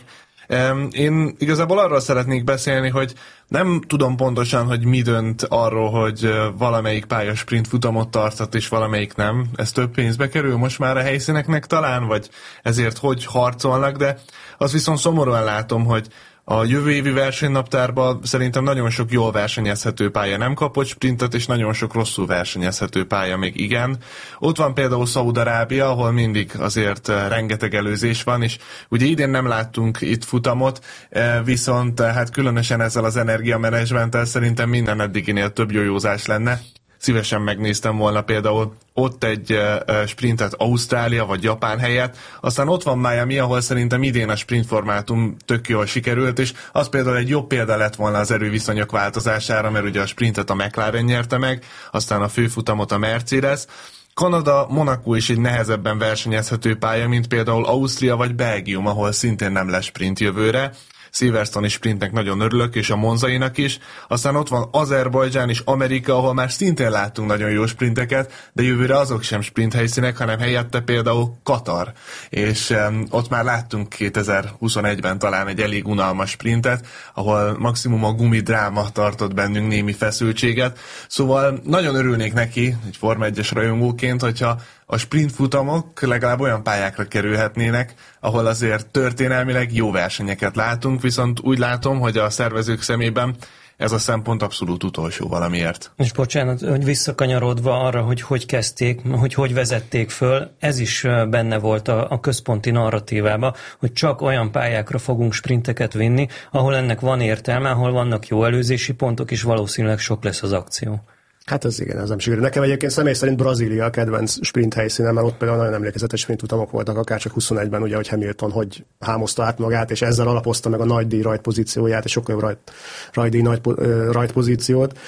I: Én igazából arról szeretnék beszélni, hogy nem tudom pontosan, hogy mi dönt arról, hogy valamelyik pálya sprint futamot tartott, és valamelyik nem. Ez több pénzbe kerül most már a helyszíneknek talán, vagy ezért hogy harcolnak, de az viszont szomorúan látom, hogy a jövő évi versenynaptárban szerintem nagyon sok jól versenyezhető pálya nem kapott sprintet, és nagyon sok rosszul versenyezhető pálya még igen. Ott van például Szaúd-Arábia, ahol mindig azért rengeteg előzés van, és ugye idén nem láttunk itt futamot, viszont hát különösen ezzel az energiamenedzsmenttel szerintem minden eddiginél több jójózás lenne. Szívesen megnéztem volna például ott egy sprintet Ausztrália vagy Japán helyett, aztán ott van Miami, ahol szerintem idén a sprint formátum tök jól sikerült, és az például egy jobb példa lett volna az erőviszonyok változására, mert ugye a sprintet a McLaren nyerte meg, aztán a főfutamot a Mercedes. Kanada, Monaco is egy nehezebben versenyezhető pálya, mint például Ausztria vagy Belgium, ahol szintén nem lesz sprint jövőre. Silverstone sprintnek nagyon örülök, és a Monzainak is. Aztán ott van Azerbajdzsán és Amerika, ahol már szintén láttunk nagyon jó sprinteket, de jövőre azok sem sprint helyszínek, hanem helyette például Katar. És um, ott már láttunk kétezer-huszonegyben talán egy elég unalmas sprintet, ahol maximum a gumidráma tartott bennünk némi feszültséget. Szóval nagyon örülnék neki, egy Forma egyes rajongóként, hogyha a sprint futamok legalább olyan pályákra kerülhetnének, ahol azért történelmileg jó versenyeket látunk, viszont úgy látom, hogy a szervezők szemében ez a szempont abszolút utolsó valamiért.
H: És bocsánat, hogy visszakanyarodva arra, hogy hogy kezdték, hogy hogy vezették föl, ez is benne volt a, a központi narratívában, hogy csak olyan pályákra fogunk sprinteket vinni, ahol ennek van értelme, ahol vannak jó előzési pontok, és valószínűleg sok lesz az akció.
G: Hát ez igen, ez nem sikerül. Nekem egyébként személy szerint Brazília a kedvenc sprint helyszínen, mert ott például nagyon emlékezetes sprint utamok voltak, akár csak huszonegyben, ugye, hogy Hamilton hogy hámozta át magát, és ezzel alapozta meg a nagydíj rajt pozícióját, és sokkal jobb rajt, rajtdíj nagy rajt pozíciót.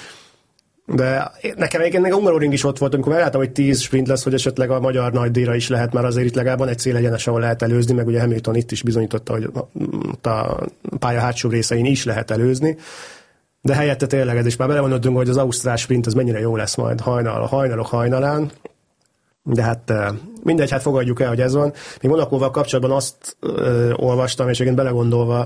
G: De nekem egyébként még a Hungaroring is ott volt, amikor megláttam, hogy tíz sprint lesz, hogy esetleg a magyar nagydíjra is lehet, mert azért itt legalább van egy célegyenes, ahol lehet előzni, meg ugye Hamilton itt is bizonyította, hogy a pálya hátsó részein is lehet előzni. De helyette tényleg ez is már belemondottunk, hogy az ausztrál sprint az mennyire jó lesz majd hajnal, hajnalok hajnalán. De hát mindegy, hát fogadjuk el, hogy ez van. Még Monacóval kapcsolatban azt ö, olvastam, és egyébként belegondolva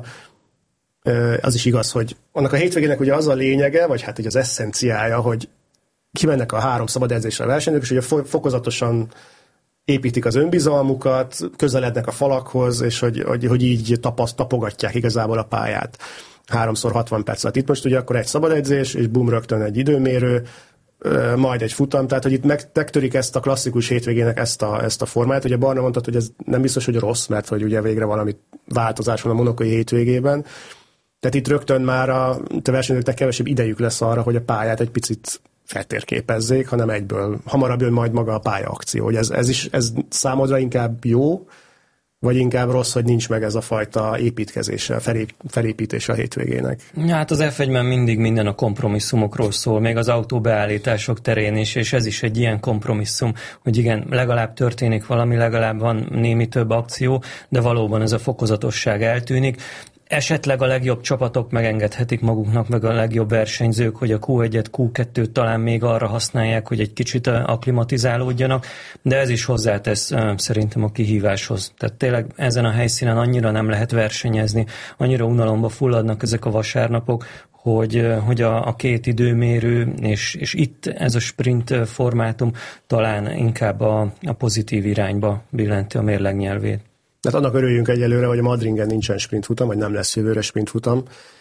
G: ö, az is igaz, hogy annak a hétvégének ugye az a lényege, vagy hát ugye az eszenciája, hogy kimennek a három szabad edzésre a versenyzők, és ugye fokozatosan építik az önbizalmukat, közelednek a falakhoz, és hogy, hogy, hogy így tapaszt, tapogatják igazából a pályát. Háromszor hatvan perc alatt. Itt most ugye akkor egy szabad edzés, és bum, rögtön egy időmérő, majd egy futam, tehát hogy itt megtörik ezt a klasszikus hétvégének ezt a, ezt a formáját. Ugye Barna mondta, hogy ez nem biztos, hogy rossz, mert hogy ugye végre valami változás van a monacói hétvégében. Tehát itt rögtön már a versenyzőknek kevesebb idejük lesz arra, hogy a pályát egy picit feltérképezzék, hanem egyből hamarabb jön majd maga a pályaakció. Ez, ez is ez számodra inkább jó, vagy inkább rossz, hogy nincs meg ez a fajta építkezése, felép, felépítése a hétvégének?
H: Hát az ef egyben mindig minden a kompromisszumokról szól, még az autóbeállítások terén is, és ez is egy ilyen kompromisszum, hogy igen, legalább történik valami, legalább van némi több akció, de valóban ez a fokozatosság eltűnik. Esetleg a legjobb csapatok megengedhetik maguknak, meg a legjobb versenyzők, hogy a kú egyet, kú kettőt talán még arra használják, hogy egy kicsit akklimatizálódjanak, de ez is hozzátesz szerintem a kihíváshoz. Tehát tényleg ezen a helyszínen annyira nem lehet versenyezni, annyira unalomba fulladnak ezek a vasárnapok, hogy, hogy a, a két időmérő, és, és itt ez a sprint formátum talán inkább a, a pozitív irányba billenti a mérleg nyelvét.
G: Tehát annak örüljünk egyelőre, hogy a Madringen nincsen sprintfutam, vagy nem lesz jövőre sprintfutam.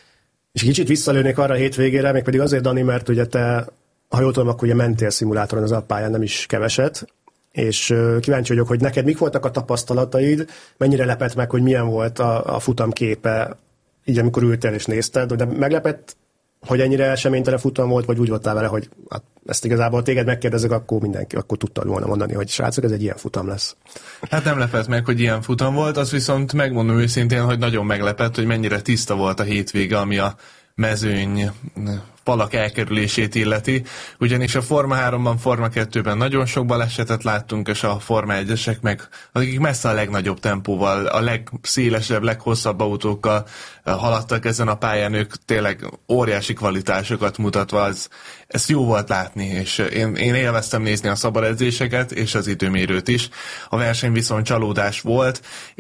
G: És kicsit visszalőnék arra a hétvégére, még pedig azért, Dani, mert ugye te, ha jól tudom, akkor ugye mentél szimulátoron az alppályán nem is keveset, és kíváncsi vagyok, hogy neked mik voltak a tapasztalataid, mennyire lepett meg, hogy milyen volt a, a futam képe, így amikor ültél és nézted, de meglepett, hogy ennyire eseménytelen futam volt, vagy úgy voltál vele, hogy hát ezt igazából téged megkérdezek, akkor mindenki, akkor tudtad volna mondani, hogy srácok, ez egy ilyen futam lesz.
I: Hát nem lepett meg, hogy ilyen futam volt, az viszont megmondom őszintén, hogy nagyon meglepett, hogy mennyire tiszta volt a hétvége, ami a mezőny falak elkerülését illeti, ugyanis a Forma háromban, Forma kettőben nagyon sok balesetet láttunk, és a Forma egyesek meg, akik messze a legnagyobb tempóval, a legszélesebb, leghosszabb autókkal haladtak ezen a pályán, ők tényleg óriási kvalitásokat mutatva, az, ezt jó volt látni, és én, én élveztem nézni a szabad edzéseket, és az időmérőt is. A verseny viszont csalódás volt,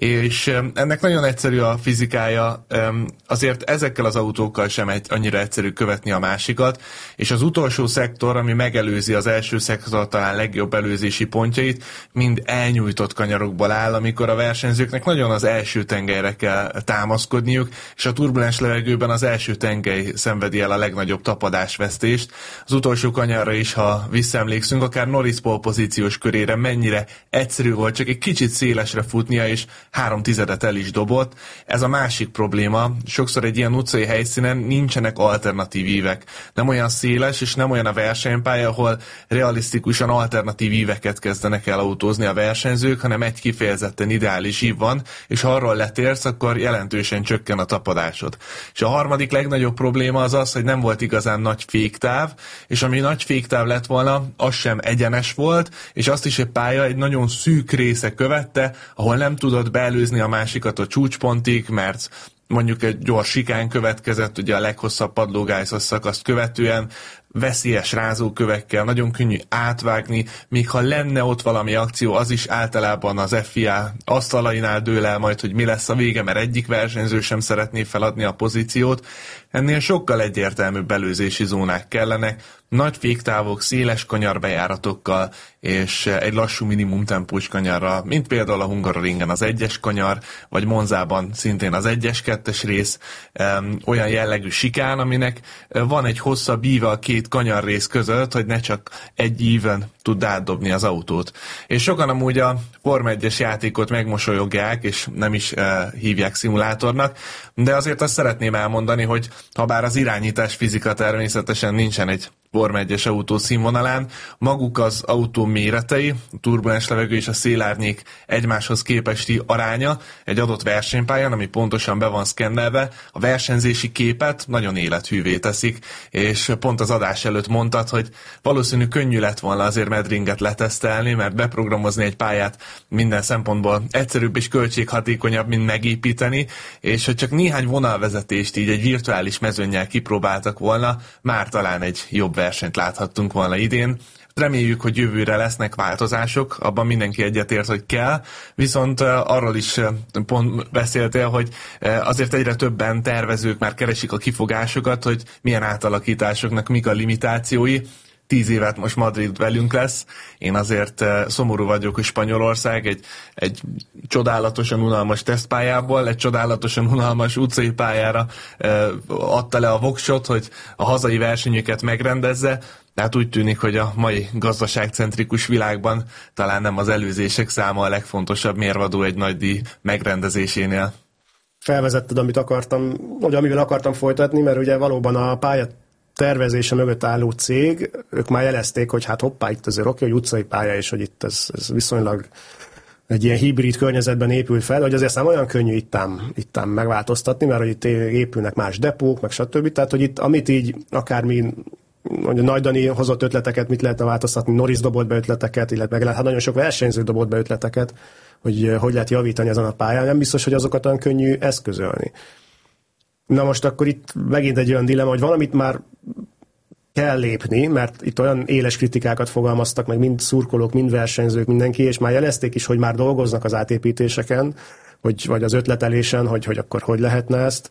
I: és ennek nagyon egyszerű a fizikája, azért ezekkel az autókkal sem egy, annyira egyszerű követni a másikat, és az utolsó szektor, ami megelőzi az első szektor talán legjobb előzési pontjait, mind elnyújtott kanyarokból áll, amikor a versenyzőknek nagyon az első tengelyre kell támaszkodniuk, és a turbulens levegőben az első tengely szenvedi el a legnagyobb tapadásvesztést. Az utolsó kanyarra is, ha visszaemlékszünk, akár Norris pole pozíciós körére mennyire egyszerű volt csak egy kicsit szélesre futnia, és három tizedet el is dobott. Ez a másik probléma. Sokszor egy ilyen utcai helyszínen nincsenek alternatív ívek. Nem olyan széles, és nem olyan a versenypálya, ahol realisztikusan alternatív íveket kezdenek el autózni a versenyzők, hanem egy kifejezetten ideális ív van, és ha arról letérsz, akkor jelentősen csökken a tapadásod. És a harmadik legnagyobb probléma az az, hogy nem volt igazán nagy féktáv, és ami nagy féktáv lett volna, az sem egyenes volt, és azt is egy pálya egy nagyon szűk része követte, ahol nem tudod beelőzni a másikat a csúcspontig, mert mondjuk egy gyors sikán következett, ugye a leghosszabb padlógályzat szakaszt követően, veszélyes rázókövekkel, nagyon könnyű átvágni, még ha lenne ott valami akció, az is általában az ef i á asztalainál dől el majd, hogy mi lesz a vége, mert egyik versenyző sem szeretné feladni a pozíciót. Ennél sokkal egyértelműbb belőzési zónák kellenek, nagy féktávok, széles kanyarbejáratokkal, és egy lassú minimum tempós kanyarra, mint például a Hungaroringen az egyes kanyar, vagy Monzában szintén az egyes kettes rész, olyan jellegű sikán, aminek van egy hosszabb íve a két kanyarrész között, hogy ne csak egy íven tud átdobni az autót. És sokan amúgy a Forma egyes játékot megmosolyogják, és nem is uh, hívják szimulátornak, de azért azt szeretném elmondani, hogy ha bár az irányítás fizika természetesen nincsen egy Forma egyes autó színvonalán, maguk az autó méretei, a turbulens levegő és a szélárnyék egymáshoz képesti aránya egy adott versenypályán, ami pontosan be van szkennelve, a versenyzési képet nagyon élethűvé teszik, és pont az adás előtt mondtad, hogy valószínű könnyű lett volna azért Madringet letesztelni, mert beprogramozni egy pályát minden szempontból egyszerűbb és költséghatékonyabb, mint megépíteni, és hogy csak néhány vonalvezetést így egy virtuális mezőnnyel kipróbáltak volna, már talán egy jobb versenyt láthattunk volna idén. Reméljük, hogy jövőre lesznek változások, abban mindenki egyetért, hogy kell, viszont arról is pont beszéltél, hogy azért egyre többen tervezők már keresik a kifogásokat, hogy milyen átalakításoknak mik a limitációi. Tíz évet most Madrid velünk lesz. Én azért szomorú vagyok, hogy Spanyolország egy, egy csodálatosan unalmas tesztpályából, egy csodálatosan unalmas utcai pályára adta le a voksot, hogy a hazai versenyüket megrendezze. Tehát úgy tűnik, hogy a mai gazdaságcentrikus világban talán nem az előzések száma a legfontosabb mérvadó egy nagy díj megrendezésénél.
G: Felvezetted, amit akartam, vagy amivel akartam folytatni, mert ugye valóban a pálya tervezése mögött álló cég, ők már jelezték, hogy hát hoppá, itt azért oké, hogy utcai pálya, és hogy itt ez, ez viszonylag egy ilyen hibrid környezetben épül fel, hogy azért nem olyan könnyű ittám, ittám megváltoztatni, mert hogy itt épülnek más depók, meg stb. Tehát, hogy itt, amit így akármi, hogy Nagy Dani hozott ötleteket, mit lehetne változtatni, Norris dobott be ötleteket, illetve meg hát nagyon sok versenyző dobott be ötleteket, hogy hogy lehet javítani ezen a pályán, nem biztos, hogy azokat olyan könnyű eszközölni. Na most akkor itt megint egy olyan dilemma, hogy valamit már kell lépni, mert itt olyan éles kritikákat fogalmaztak meg mind szurkolók, mind versenyzők, mindenki, és már jelezték is, hogy már dolgoznak az átépítéseken, hogy, vagy az ötletelésen, hogy, hogy akkor hogy lehetne ezt.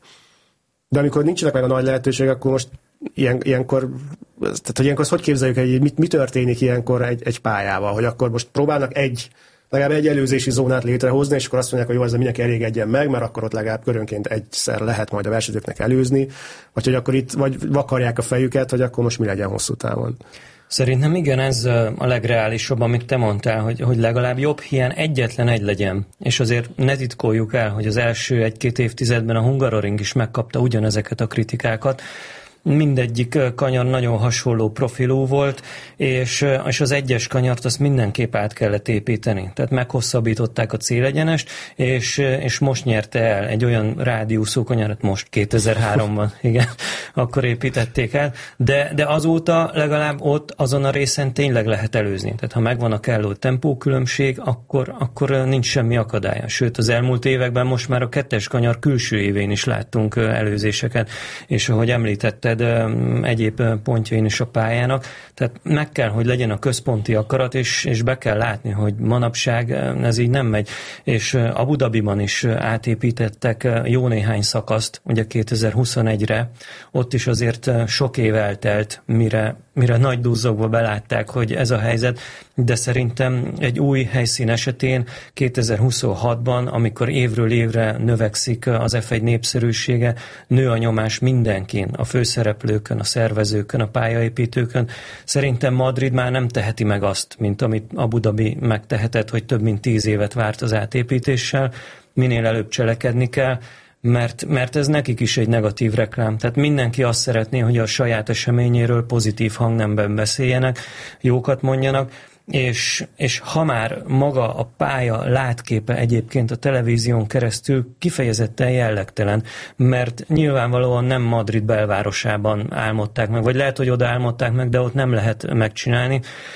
G: De amikor nincsenek meg a nagy lehetőség, akkor most ilyen, ilyenkor, tehát hogy ilyenkor hogy képzeljük, hogy mit, mi történik ilyenkor egy, egy pályával, hogy akkor most próbálnak egy legalább egy előzési zónát létrehozni, és akkor azt mondják, hogy jó, ezzel mindenki elégedjen meg, mert akkor ott legalább körönként egyszer lehet majd a versenyzőknek előzni, vagy hogy akkor itt vagy vakarják a fejüket, hogy akkor most mi legyen hosszú távon.
H: Szerintem igen, ez a legreálisabb, amit te mondtál, hogy, hogy legalább jobb hiány egyetlen egy legyen. És azért ne titkoljuk el, hogy az első egy-két évtizedben a Hungaroring is megkapta ugyanezeket a kritikákat. Mindegyik kanyar nagyon hasonló profilú volt, és, és az egyes kanyart azt mindenképp át kellett építeni. Tehát meghosszabbították a célegyenest, és, és most nyerte el egy olyan rádiuszú kanyarat, most kétezer-háromban, igen, akkor építették el, de, de azóta legalább ott azon a részen tényleg lehet előzni. Tehát ha megvan a kellő tempókülönbség, akkor, akkor nincs semmi akadálya. Sőt, az elmúlt években most már a kettes kanyar külső évén is láttunk előzéseket, és ahogy említette, egyéb pontjain is a pályának. Tehát meg kell, hogy legyen a központi akarat, és, és be kell látni, hogy manapság ez így nem megy. És Abu Dhabiban is átépítettek jó néhány szakaszt, ugye kétezer-huszonegyre. Ott is azért sok év eltelt, mire, mire nagy duzzogva belátták, hogy ez a helyzet, de szerintem egy új helyszín esetén kétezer-huszonhatban, amikor évről évre növekszik az ef egy népszerűsége, nő a nyomás mindenkin, a főszereplőkön, a szervezőkön, a pályaépítőkön. Szerintem Madrid már nem teheti meg azt, mint amit Abu Dhabi megtehetett, hogy több mint tíz évet várt az átépítéssel, minél előbb cselekedni kell, mert, mert ez nekik is egy negatív reklám. Tehát mindenki azt szeretné, hogy a saját eseményéről pozitív hangnemben beszéljenek, jókat mondjanak, És, és ha már maga a pálya látképe egyébként a televízión keresztül kifejezetten jellegtelen, mert nyilvánvalóan nem Madrid belvárosában álmodták meg, vagy lehet, hogy oda álmodták meg, de ott nem lehet megcsinálni,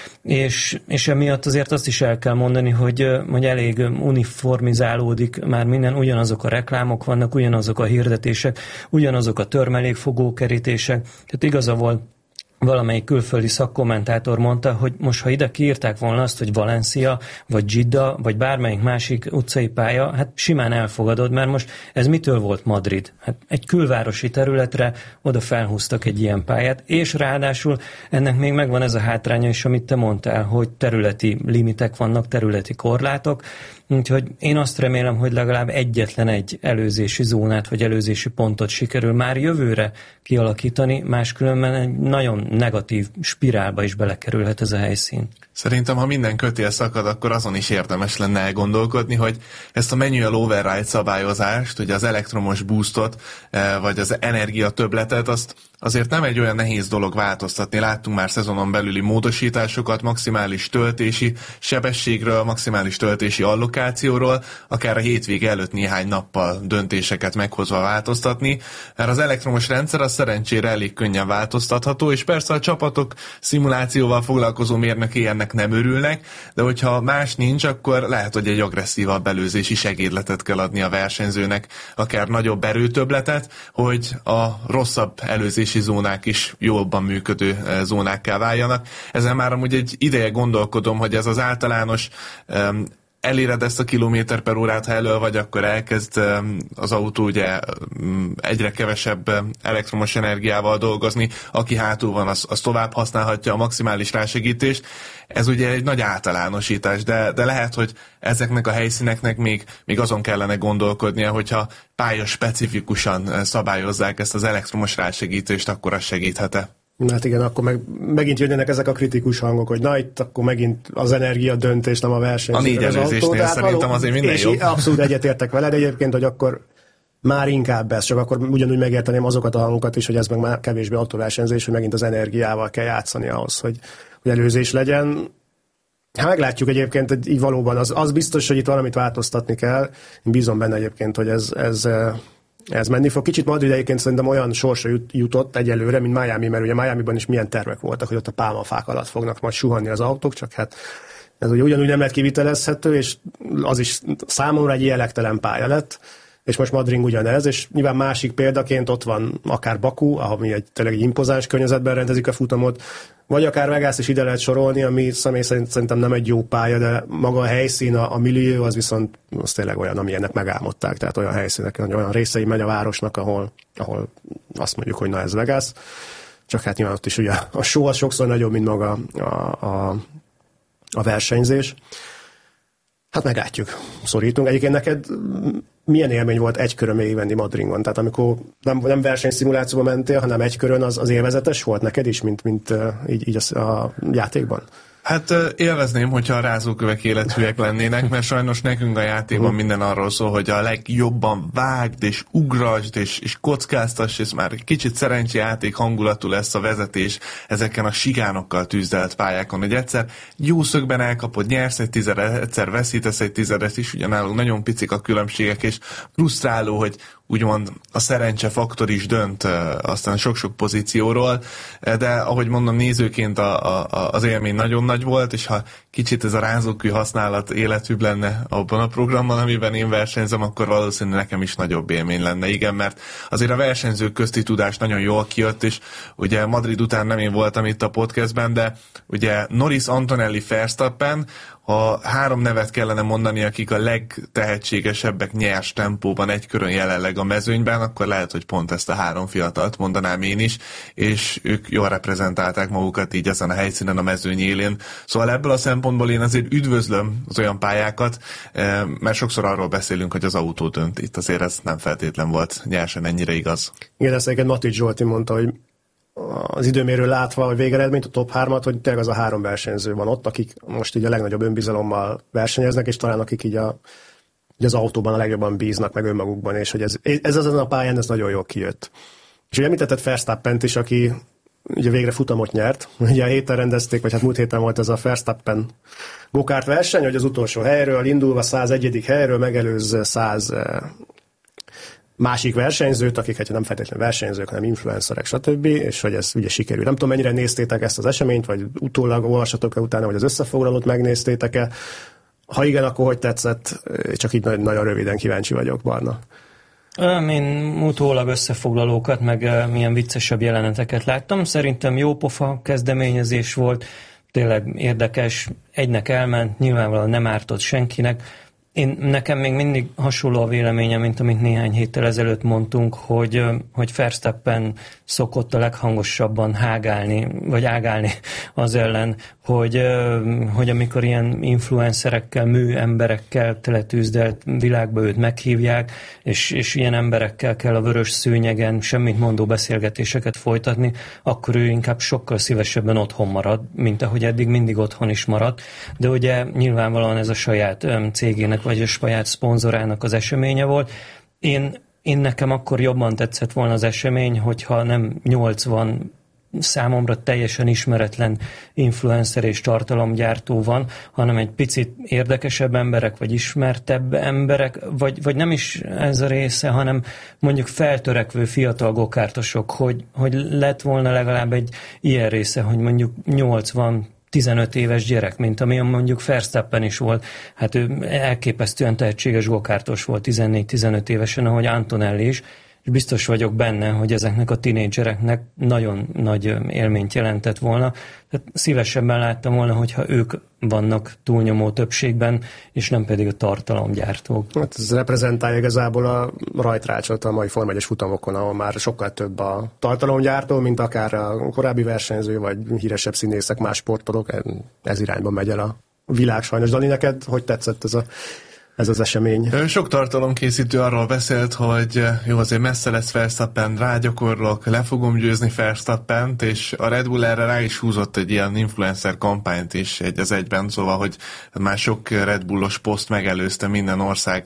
H: és, és emiatt azért azt is el kell mondani, hogy, hogy elég uniformizálódik már minden, ugyanazok a reklámok vannak, ugyanazok a hirdetések, ugyanazok a törmelékfogókerítések, tehát igaza volt, valamelyik külföldi szakkommentátor mondta, hogy most, ha ide kiírták volna azt, hogy Valencia, vagy Gidda, vagy bármelyik másik utcai pálya, hát simán elfogadod, mert most ez mitől volt Madrid? Hát egy külvárosi területre oda felhúztak egy ilyen pályát, és ráadásul ennek még megvan ez a hátránya is, amit te mondtál, hogy területi limitek vannak, területi korlátok, úgyhogy én azt remélem, hogy legalább egyetlen egy előzési zónát, vagy előzési pontot sikerül már jövőre kialakítani, máskülönben egy nagyon negatív spirálba is belekerülhet ez a helyszín.
I: Szerintem, ha minden kötél szakad, akkor azon is érdemes lenne elgondolkodni, hogy ezt a manual override szabályozást, ugye az elektromos boostot, vagy az energia többletet, azt azért nem egy olyan nehéz dolog változtatni. Láttunk már szezonon belüli módosításokat, maximális töltési sebességről, maximális töltési allokációról, akár a hétvége előtt néhány nappal döntéseket meghozva változtatni, mert az elektromos rendszer az szerencsére elég könnyen változtatható, és persze a csapatok szimulációval foglalkozó mérnökei ennek nem örülnek, de hogyha más nincs, akkor lehet, hogy egy agresszívabb előzési segédletet kell adni a versenyzőnek, akár nagyobb erőtöbbletet, hogy a rosszabb előzési zónák is jobban működő zónákká váljanak. Ezen már amúgy egy ideje gondolkodom, hogy ez az általános um, eléred ezt a kilométer per órát, ha elől vagy, akkor elkezd az autó ugye egyre kevesebb elektromos energiával dolgozni, aki hátul van, az, az tovább használhatja a maximális rásegítést. Ez ugye egy nagy általánosítás, de, de lehet, hogy ezeknek a helyszíneknek még, még azon kellene gondolkodnia, hogyha pálya specifikusan szabályozzák ezt az elektromos rásegítést, akkor az segíthet-e?
G: Hát igen, akkor meg, megint jönnek ezek a kritikus hangok, hogy na itt akkor megint az energia döntés, nem a verseny.
I: A négy előzésnél szerintem azért minden
G: és
I: jobb.
G: Abszolút egyetértek veled egyébként, hogy akkor már inkább ez, csak akkor ugyanúgy megérteném azokat a hangokat is, hogy ez meg már kevésbé autóversenyzés, hogy megint az energiával kell játszani ahhoz, hogy, hogy előzés legyen. Hát meglátjuk egyébként, hogy így valóban az, az biztos, hogy itt valamit változtatni kell. Én bízom benne egyébként, hogy ez, ez, ez menni fog. Kicsit Madrid egyébként szerintem olyan sorsa jut, jutott egyelőre, mint Miami, mert ugye Miamiban is milyen tervek voltak, hogy ott a pálmafák alatt fognak majd suhanni az autók, csak hát ez ugye ugyanúgy nem lett kivitelezhető, és az is számomra egy élektelen pálya lett, és most Madrid ugyanez, és nyilván másik példaként ott van akár Baku, ahol mi egy tényleg egy impozáns környezetben rendezik a futamot, vagy akár Vegas is ide lehet sorolni, ami személy szerint szerintem nem egy jó pálya, de maga a helyszín, a, a millió, az viszont az tényleg olyan, amilyennek megálmodták, tehát olyan helyszínek, olyan részei megy a városnak, ahol, ahol azt mondjuk, hogy na ez Vegas, csak hát nyilván ott is ugye a show az sokszor nagyobb, mint maga a, a, a versenyzés. Hát meglátjuk, szorítunk. Egyébként neked milyen élmény volt egy körön végigvenni Madridon? Tehát amikor nem, nem versenyszimulációban mentél, hanem egy körön, az, az élvezetes volt neked is, mint, mint így, így a, a játékban?
I: Hát élvezném, hogyha a rázókövek életűek lennének, mert sajnos nekünk a játékban minden arról szól, hogy a legjobban vágd és ugrasd és, és kockáztass, és már kicsit szerencséjáték hangulatú lesz a vezetés ezeken a sikánokkal tűzdelt pályákon, hogy egyszer jó szögben elkapod, nyersz egy tizedet, egyszer veszítesz egy tizedet is, ugye nálunk nagyon picik a különbségek, és frusztráló, hogy úgymond a szerencse faktor is dönt aztán sok-sok pozícióról, de ahogy mondom, nézőként a, a, az élmény nagyon nagy volt, és ha kicsit ez a rázókő használat életűbb lenne abban a programban, amiben én versenyzem, akkor valószínűleg nekem is nagyobb élmény lenne. Igen, mert azért a versenyzők közti tudás nagyon jól kijött, és ugye Madrid után nem én voltam itt a podcastben, de ugye Norris, Antonelli, Verstappen, ha három nevet kellene mondani, akik a legtehetségesebbek nyers tempóban egy körön jelenleg a mezőnyben, akkor lehet, hogy pont ezt a három fiatalt mondanám én is, és ők jól reprezentálták magukat így ezen a helyszínen a mezőny élén. Szóval ebből a szempontból én azért üdvözlöm az olyan pályákat, mert sokszor arról beszélünk, hogy az autó dönt. Itt azért ez nem feltétlen volt nyersen ennyire igaz.
G: Igen, ezt egyébként Matics Zsolti mondta, hogy az időmérő látva a végeredményt, a top hármat, hogy tényleg az a három versenyző van ott, akik most így a legnagyobb önbizalommal versenyeznek, és talán akik így, a, így az autóban a legjobban bíznak meg önmagukban, és hogy ez, ez azon a pályán ez nagyon jól kijött. És ugye említetted Verstappent is, aki ugye végre futamot nyert. Ugye a héten rendezték, vagy hát múlt héten volt ez a Verstappen go-kart verseny, hogy az utolsó helyről indulva százegyedik helyről megelőz száz másik versenyzőt, akik hát nem feltétlenül versenyzők, hanem influencerek, stb. És hogy ez ugye sikerül. Nem tudom, mennyire néztétek ezt az eseményt, vagy utólag olvassatok-e utána, vagy az összefoglalót megnéztétek-e. Ha igen, akkor hogy tetszett? Csak így nagyon röviden kíváncsi vagyok, Barna.
H: Én utólag összefoglalókat, meg milyen viccesebb jeleneteket láttam. Szerintem jó pofa kezdeményezés volt, tényleg érdekes, egynek elment, nyilvánvalóan nem ártott senkinek. Én, nekem még mindig hasonló a véleményem, mint amit néhány héttel ezelőtt mondtunk, hogy, hogy Verstappen szokott a leghangosabban hágálni, vagy ágálni az ellen, hogy, hogy amikor ilyen influencerekkel, mű emberekkel teletűzdelt világba őt meghívják, és, és ilyen emberekkel kell a vörös szőnyegen semmit mondó beszélgetéseket folytatni, akkor ő inkább sokkal szívesebben otthon marad, mint ahogy eddig mindig otthon is maradt. De ugye nyilvánvalóan ez a saját cégének, vagy a saját szponzorának az eseménye volt. Én, én nekem akkor jobban tetszett volna az esemény, hogyha nem nyolcvan számomra teljesen ismeretlen influencer és tartalomgyártó van, hanem egy picit érdekesebb emberek, vagy ismertebb emberek, vagy, vagy nem is ez a része, hanem mondjuk feltörekvő fiatal gokártosok, hogy, hogy lett volna legalább egy ilyen része, hogy mondjuk nyolcvan tizenöt éves gyerek, mint amilyen mondjuk Verstappen is volt. Hát ő elképesztően tehetséges gokártos volt tizennégy-tizenöt évesen, ahogy Antonelli is, és biztos vagyok benne, hogy ezeknek a tinédzsereknek nagyon nagy élményt jelentett volna. Tehát szívesebben láttam volna, hogyha ők vannak túlnyomó többségben, és nem pedig a tartalomgyártók.
G: Hát ez reprezentálja igazából a rajtrácsot a mai Forma egyes futamokon, ahol már sokkal több a tartalomgyártó, mint akár a korábbi versenyző, vagy híresebb színészek, más sportolók. Ez irányba megy el a világ sajnos. Dani, neked hogy tetszett ez a ez az esemény.
I: Sok tartalomkészítő arról beszélt, hogy jó, azért messze lesz Verstappen, rágyakorlok, le fogom győzni Verstappent, és a Red Bull erre rá is húzott egy ilyen influencer kampányt is egy az egyben, szóval, hogy már sok Red Bullos poszt megelőzte minden ország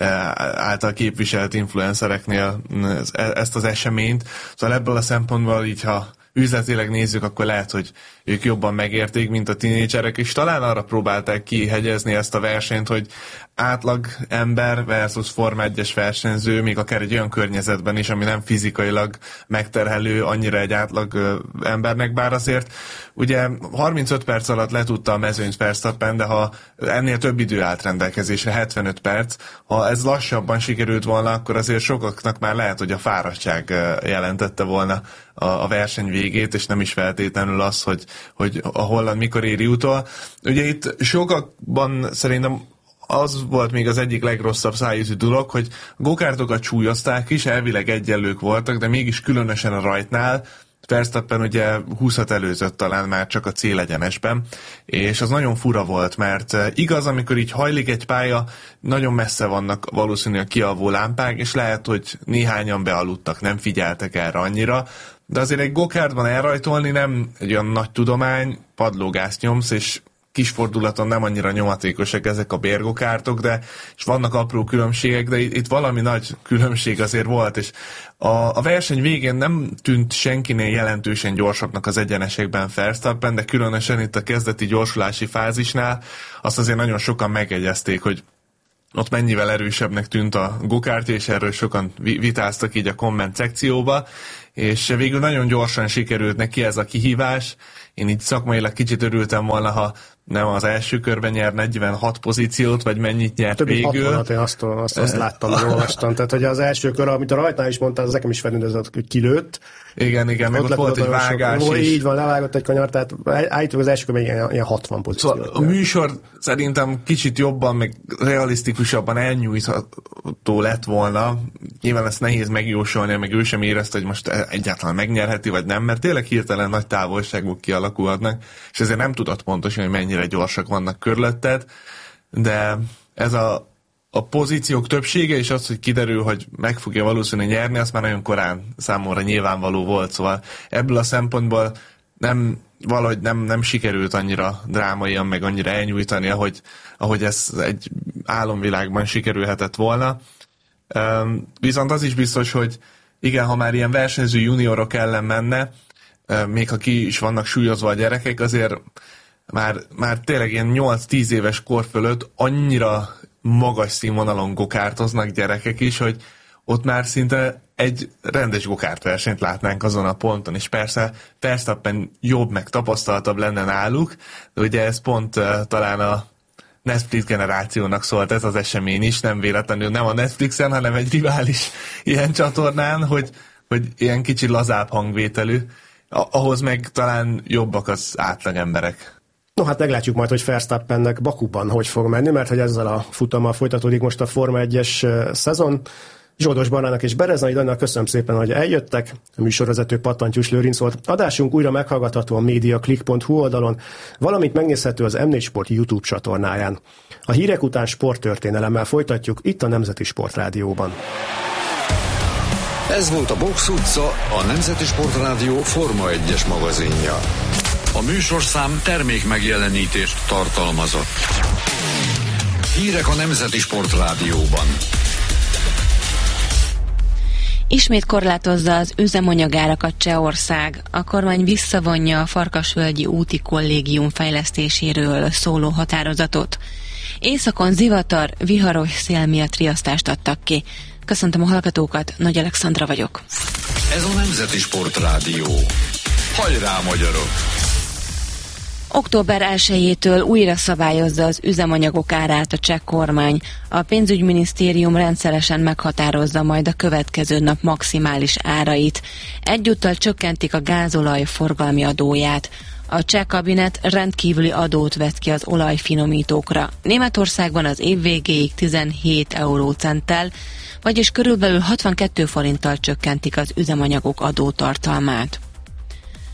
I: által képviselt influencereknél ezt az eseményt. Szóval ebből a szempontból így, ha üzletileg nézzük, akkor lehet, hogy ők jobban megérték, mint a tinédzserek, és talán arra próbálták kihegyezni ezt a versenyt, hogy átlag ember versus Forma egyes versenyző, még akár egy olyan környezetben is, ami nem fizikailag megterhelő annyira egy átlag embernek, bár azért ugye harmincöt perc alatt letudta a mezőnyt Verstappen, de ha ennél több idő állt rendelkezésre, hetvenöt perc, ha ez lassabban sikerült volna, akkor azért sokaknak már lehet, hogy a fáradtság jelentette volna a verseny végét, és nem is feltétlenül az, hogy, hogy a holland mikor éri utol. Ugye itt sokakban szerintem az volt még az egyik legrosszabb szájüzű dolog, hogy gokártokat súlyozták is, elvileg egyenlők voltak, de mégis különösen a rajtnál Verstappen ugye húszat előzött talán már csak a célegyenesben, és az nagyon fura volt, mert igaz, amikor így hajlik egy pálya, nagyon messze vannak valószínűleg a kialvó lámpák, és lehet, hogy néhányan bealudtak, nem figyeltek erre annyira, de azért egy gokártban elrajtolni nem egy olyan nagy tudomány, padlógázt nyomsz, és kis fordulaton nem annyira nyomatékosak ezek a bérgokártok, de és vannak apró különbségek, de itt, itt valami nagy különbség azért volt, és a, a verseny végén nem tűnt senkinél jelentősen gyorsabbnak az egyenesekben Verstappen, de különösen itt a kezdeti gyorsulási fázisnál azt azért nagyon sokan megegyezték, hogy ott mennyivel erősebbnek tűnt a gokártja, és erről sokan vitáztak így a komment szekcióba, és végül nagyon gyorsan sikerült neki ez a kihívás. Én így szakmailag kicsit örültem volna, ha nem az első körben nyer negyvenhat pozíciót, vagy mennyit nyert
G: többi
I: végül.
G: hatvanat, én azt, azt, azt láttam, hogy olvastam. Tehát, hogy az első kör, amit a rajtnál is mondtál, az nekem is felüldözött, hogy kilőtt.
I: Igen, igen, meg ott, ott volt egy vágás
G: sok,
I: is.
G: Így van, levágott egy kanyar, tehát állítólag az első körben ilyen, ilyen hatvan pozíció.
I: Szóval a műsor szerintem kicsit jobban, meg realisztikusabban elnyújtható lett volna. Nyilván ezt nehéz megjósolni, meg ő sem érezte, hogy most egyáltalán megnyerheti, vagy nem, mert tényleg hirtelen nagy távolságok kialakulhatnak, és ezért nem tudott pontosan, hogy mennyire gyorsak vannak körülötted, de ez a A pozíciók többsége, és az, hogy kiderül, hogy meg fogja valószínűleg nyerni, az már nagyon korán számomra nyilvánvaló volt, szóval ebből a szempontból nem, valahogy nem, nem sikerült annyira drámaian, meg annyira elnyújtani, ahogy, ahogy ez egy álomvilágban sikerülhetett volna. Viszont az is biztos, hogy igen, ha már ilyen versenyző juniorok ellen menne, még ha ki is vannak súlyozva a gyerekek, azért már, már tényleg ilyen nyolc-tíz éves kor fölött annyira magas színvonalon gokártoznak gyerekek is, hogy ott már szinte egy rendes gokártversenyt látnánk azon a ponton, és persze Verstappen jobb, meg tapasztaltabb lenne náluk, de ugye ez pont uh, talán a Netflix generációnak szólt ez az esemény is, nem véletlenül nem a Netflixen, hanem egy rivális ilyen csatornán, hogy, hogy ilyen kicsi lazább hangvételű, ahhoz meg talán jobbak az átlag emberek.
G: No hát meglátjuk majd, hogy Verstappennek Bakuban hogy fog menni, mert hogy ezzel a futammal folytatódik most a Forma egyes szezon. Zsoldos Barnának és Bereznai Daninak köszönöm szépen, hogy eljöttek. A műsorvezető Pattantyús Lőrinc volt. Adásunk újra meghallgatható a mediaclick pont hu oldalon, valamint megnézhető az em négy Sport YouTube csatornáján. A hírek után sporttörténelemmel folytatjuk itt a Nemzeti Sportrádióban.
E: Ez volt a Box utca, a Nemzeti Sportrádió Forma egyes magazinja. A műsorszám termék megjelenítést tartalmazott. Hírek a Nemzeti Sportrádióban.
J: Ismét korlátozza az üzemanyagárakat Csehország. A kormány visszavonja a Farkasvölgyi úti kollégium fejlesztéséről szóló határozatot. Északon zivatar, viharos szél miatt riasztást adtak ki. Köszöntöm a hallgatókat, Nagy Alexandra vagyok.
E: Ez a Nemzeti Sportrádió. Hajrá, magyarok!
J: október elsejétől újra szabályozza az üzemanyagok árát a cseh kormány. A pénzügyminisztérium rendszeresen meghatározza majd a következő nap maximális árait. Egyúttal csökkentik a gázolaj forgalmi adóját. A cseh kabinet rendkívüli adót vett ki az olajfinomítókra. Németországban az év végéig tizenhét eurócenttel, vagyis körülbelül hatvankét forinttal csökkentik az üzemanyagok adótartalmát.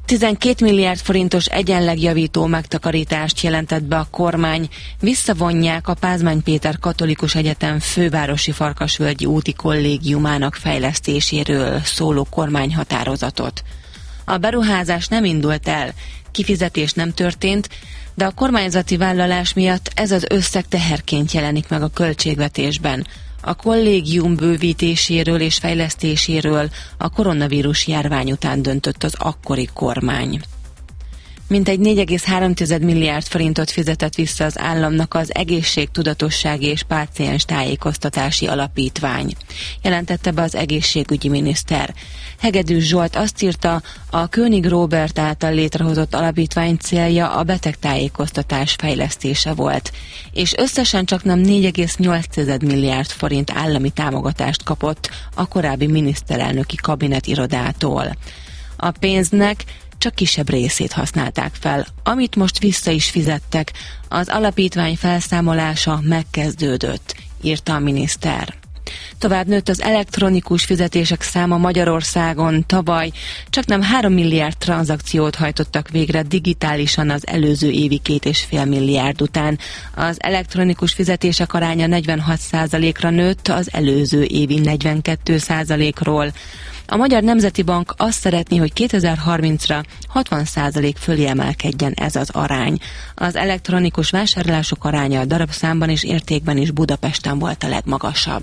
J: tizenkét milliárd forintos egyenlegjavító megtakarítást jelentett be a kormány, visszavonják a Pázmány Péter Katolikus Egyetem fővárosi Farkasvölgyi úti kollégiumának fejlesztéséről szóló kormányhatározatot. A beruházás nem indult el, kifizetés nem történt, de a kormányzati vállalás miatt ez az összeg teherként jelenik meg a költségvetésben. A kollégium bővítéséről és fejlesztéséről a koronavírus járvány után döntött az akkori kormány. Mintegy négy egész három milliárd forintot fizetett vissza az államnak az Egészségtudatossági és Páciens Tájékoztatási Alapítvány, jelentette be az egészségügyi miniszter. Hegedűs Zsolt azt írta, a König Róbert által létrehozott alapítvány célja a betegtájékoztatás fejlesztése volt, és összesen csaknem négy egész nyolc milliárd forint állami támogatást kapott a korábbi miniszterelnöki kabinetirodától. A pénznek csak kisebb részét használták fel, amit most vissza is fizettek. Az alapítvány felszámolása megkezdődött, írta a miniszter. Tovább nőtt az elektronikus fizetések száma Magyarországon. Tavaly csaknem három milliárd tranzakciót hajtottak végre digitálisan az előző évi két és fél milliárd után. Az elektronikus fizetések aránya negyvenhat százalékra nőtt az előző évi negyvenkét százalékról. A Magyar Nemzeti Bank azt szeretné, hogy kétezer-harmincra hatvan százalék fölé emelkedjen ez az arány. Az elektronikus vásárlások aránya a darabszámban és értékben is Budapesten volt a legmagasabb.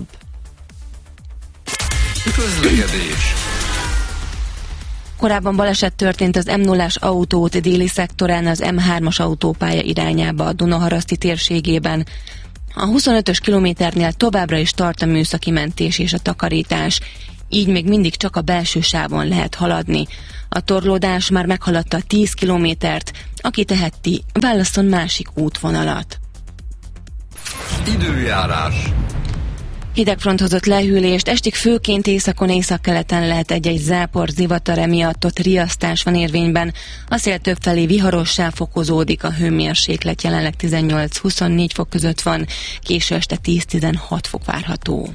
E: Közlekedés.
J: Korábban baleset történt az M nullás autóút déli szektorán az M hármas autópálya irányába a Dunaharaszti térségében. A huszonötös kilométernél továbbra is tart a műszaki mentés és a takarítás, így még mindig csak a belső sávon lehet haladni. A torlódás már meghaladta tíz kilométert, aki teheti, válasszon másik útvonalat.
E: Időjárás.
J: Hidegfront hozott lehűlést, estig főként északon északkeleten lehet egy-egy zápor, zivatar, emiatt ott riasztás van érvényben. A szél többfelé viharossá fokozódik, a hőmérséklet jelenleg tizennyolc-huszonnégy fok között van, késő este tíz-tizenhat fok várható.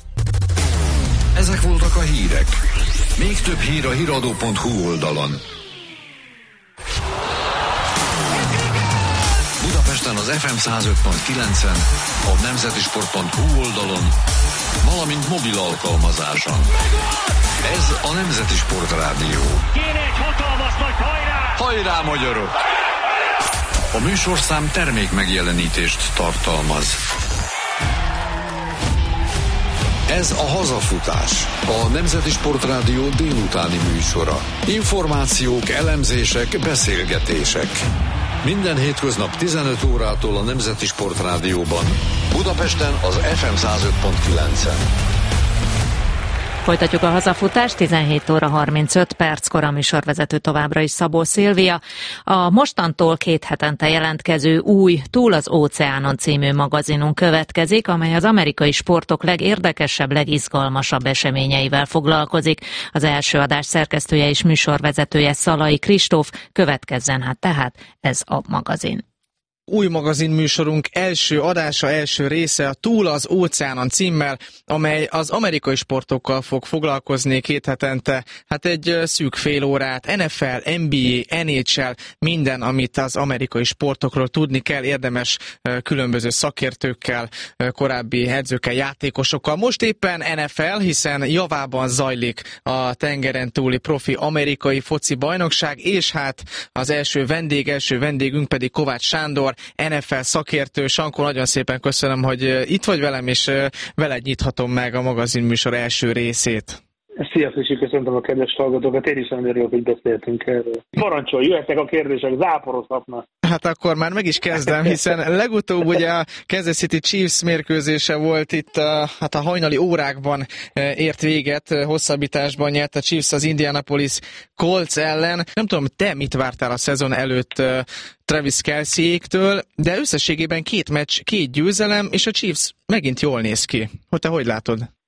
E: Ezek voltak a hírek. Még több hír a híradó pont hu oldalon. Budapesten az ef em száz öt pont kilencen, a nemzetisport pont hu oldalon, valamint mobil alkalmazáson. Ez a Nemzeti Sport Rádió.
F: Kéne egy hatalmas nagy hajrá!
E: Hajrá, magyarok! A műsorszám termék megjelenítést tartalmaz. Ez a Hazafutás, a Nemzeti Sport Rádió délutáni műsora. Információk, elemzések, beszélgetések. Minden hétköznap tizenöt órától a Nemzeti Sport Rádióban. Budapesten az ef em száz öt pont kilencen.
B: Folytatjuk a hazafutást, tizenhét óra harmincöt perckor, a műsorvezető továbbra is Szabó Szilvia. A mostantól két hetente jelentkező új Túl az óceánon című magazinunk következik, amely az amerikai sportok legérdekesebb, legizgalmasabb eseményeivel foglalkozik. Az első adás szerkesztője és műsorvezetője Szalai Kristóf, következzen hát tehát ez a magazin.
K: Új magazin műsorunk első adása, első része a Túl az óceánon címmel, amely az amerikai sportokkal fog foglalkozni két hetente. Hát egy szűk fél órát, en ef el, en bé á, en há el, minden, amit az amerikai sportokról tudni kell, érdemes különböző szakértőkkel, korábbi edzőkkel, játékosokkal. Most éppen en ef el, hiszen javában zajlik a tengeren túli profi amerikai foci bajnokság, és hát az első vendég, első vendégünk pedig Kovács Sándor, en ef el szakértő. Sankó, nagyon szépen köszönöm, hogy itt vagy velem, és veled nyithatom meg a magazin műsor első részét.
L: Sziasztok, és köszöntöm a kedves hallgatókat. Én is nagyon örülök, hogy beszéltünk erről. Parancsolj, jöhetnek a kérdések, záporozhatnak.
K: Hát akkor már meg is kezdem, hiszen legutóbb ugye a Kansas City Chiefs mérkőzése volt itt, hát a hajnali órákban ért véget, hosszabbításban nyert a Chiefs az Indianapolis Colts ellen. Nem tudom, te mit vártál a szezon előtt Travis Kelce-éktől, de összességében két meccs, két győzelem, és a Chiefs megint jól néz ki. Hogy te hogy látod?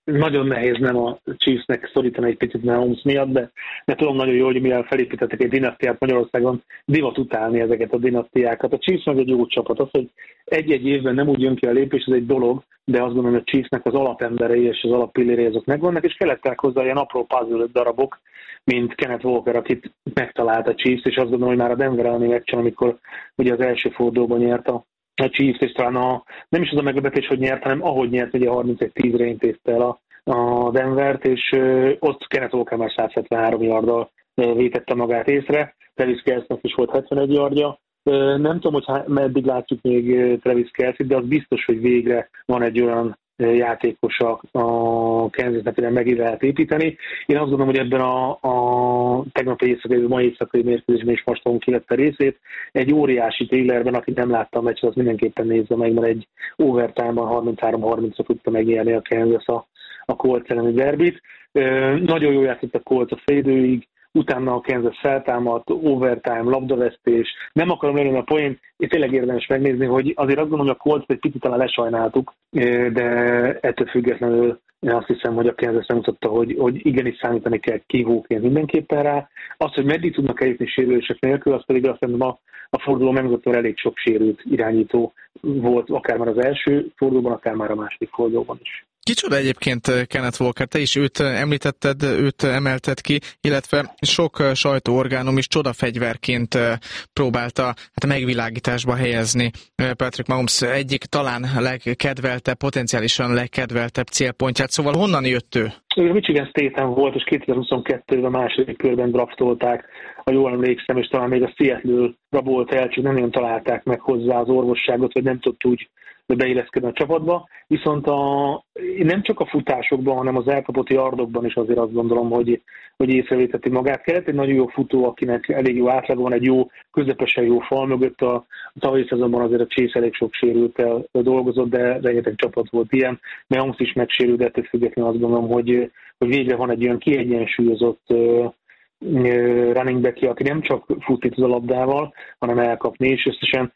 L: nagyon nehéz nem a Chiefsnek szorítani egy picit Mahomes miatt, de, de tudom nagyon jó, hogy mivel felépítettek egy dinasztiát Magyarországon, divat utálni ezeket a dinasztiákat. A Chiefs meg egy jó csapat. Az, hogy egy-egy évben nem úgy jön ki a lépés, ez egy dolog, de azt gondolom, hogy a Chiefsnek az alapemberei és az alappillérei azok megvannak, és kellettek hozzá ilyen apró puzzle darabok, mint Kenneth Walker, akit megtalált a Chiefs, és azt gondolom, hogy már a Denver elleni meccsen, amikor ugye az első fordulóban nyert a a Chiefs, és talán a, nem is az a meglepetés, hogy nyert, hanem ahogy nyert, ugye harmincegy tízre intézte el a, a Denvert, és ö, ott Kenneth Walker már száz hetvenhárom yarddal vétette magát észre, Travis Kelce-nek is volt hetvenegy yardja. Ö, nem tudom, hogy meddig látjuk még Travis Kelce-t, de az biztos, hogy végre van egy olyan játékos a Kansasnek, amire meg lehet építeni. Én azt gondolom, hogy ebben a, a tegnapi éjszakai, mai éjszakai mérkőzésben is most fogunk kivette részét. Egy óriási thrillerben, aki nem látta a meccset, az mindenképpen nézze meg, mert egy overtime-ban harminchárom harmincra tudta megnyerni a Kansas a, a Colts elleni derbit. Nagyon jól játszott a Colts a fél időig, utána a Kansas feltámadt, overtime, labdavesztés. Nem akarom lenni a poént, és tényleg érdemes megnézni, hogy azért azt gondolom, hogy a Colts egy picit talán lesajnáltuk, de ettől függetlenül én azt hiszem, hogy a Kansas mutatta, hogy, hogy igenis számítani kell kihúként mindenképpen rá. Az, hogy meddig tudnak eljutni sérülések nélkül, az pedig azt hiszem, a, a forduló megmutatta, hogy elég sok sérült irányító volt, akár már az első fordulóban, akár már a második fordulóban is.
K: Kicsoda egyébként Kenneth Walker, te is őt említetted, őt emelted ki, illetve sok sajtóorgánum is csodafegyverként próbálta hát megvilágításba helyezni Patrick Mahomes egyik talán legkedveltebb, potenciálisan legkedveltebb célpontját, szóval honnan jött ő?
L: Ő a Michigan State-en volt, és kétezer-huszonkettőben a második körben draftolták, ha jól emlékszem, és talán még a Seattle rabolt el, csak nem nagyon találták meg hozzá az orvosságot, vagy nem tudott úgy beilleszkedni a csapatba, viszont a, nem csak a futásokban, hanem az elkapott yardokban is azért azt gondolom, hogy, hogy észrevéteti magát. Kellett egy nagyon jó futó, akinek elég jó átlag van, egy jó, közepesen jó fal mögött. A, a tavalyi szezonban azért a Chase elég sok sérültel dolgozott, de rengeteg csapat volt ilyen. Mahomes is megsérült, de ettől függetlenül azt gondolom, hogy, hogy végre van egy olyan kiegyensúlyozott running back, aki nem csak futni tud a labdával, hanem elkapni, és összesen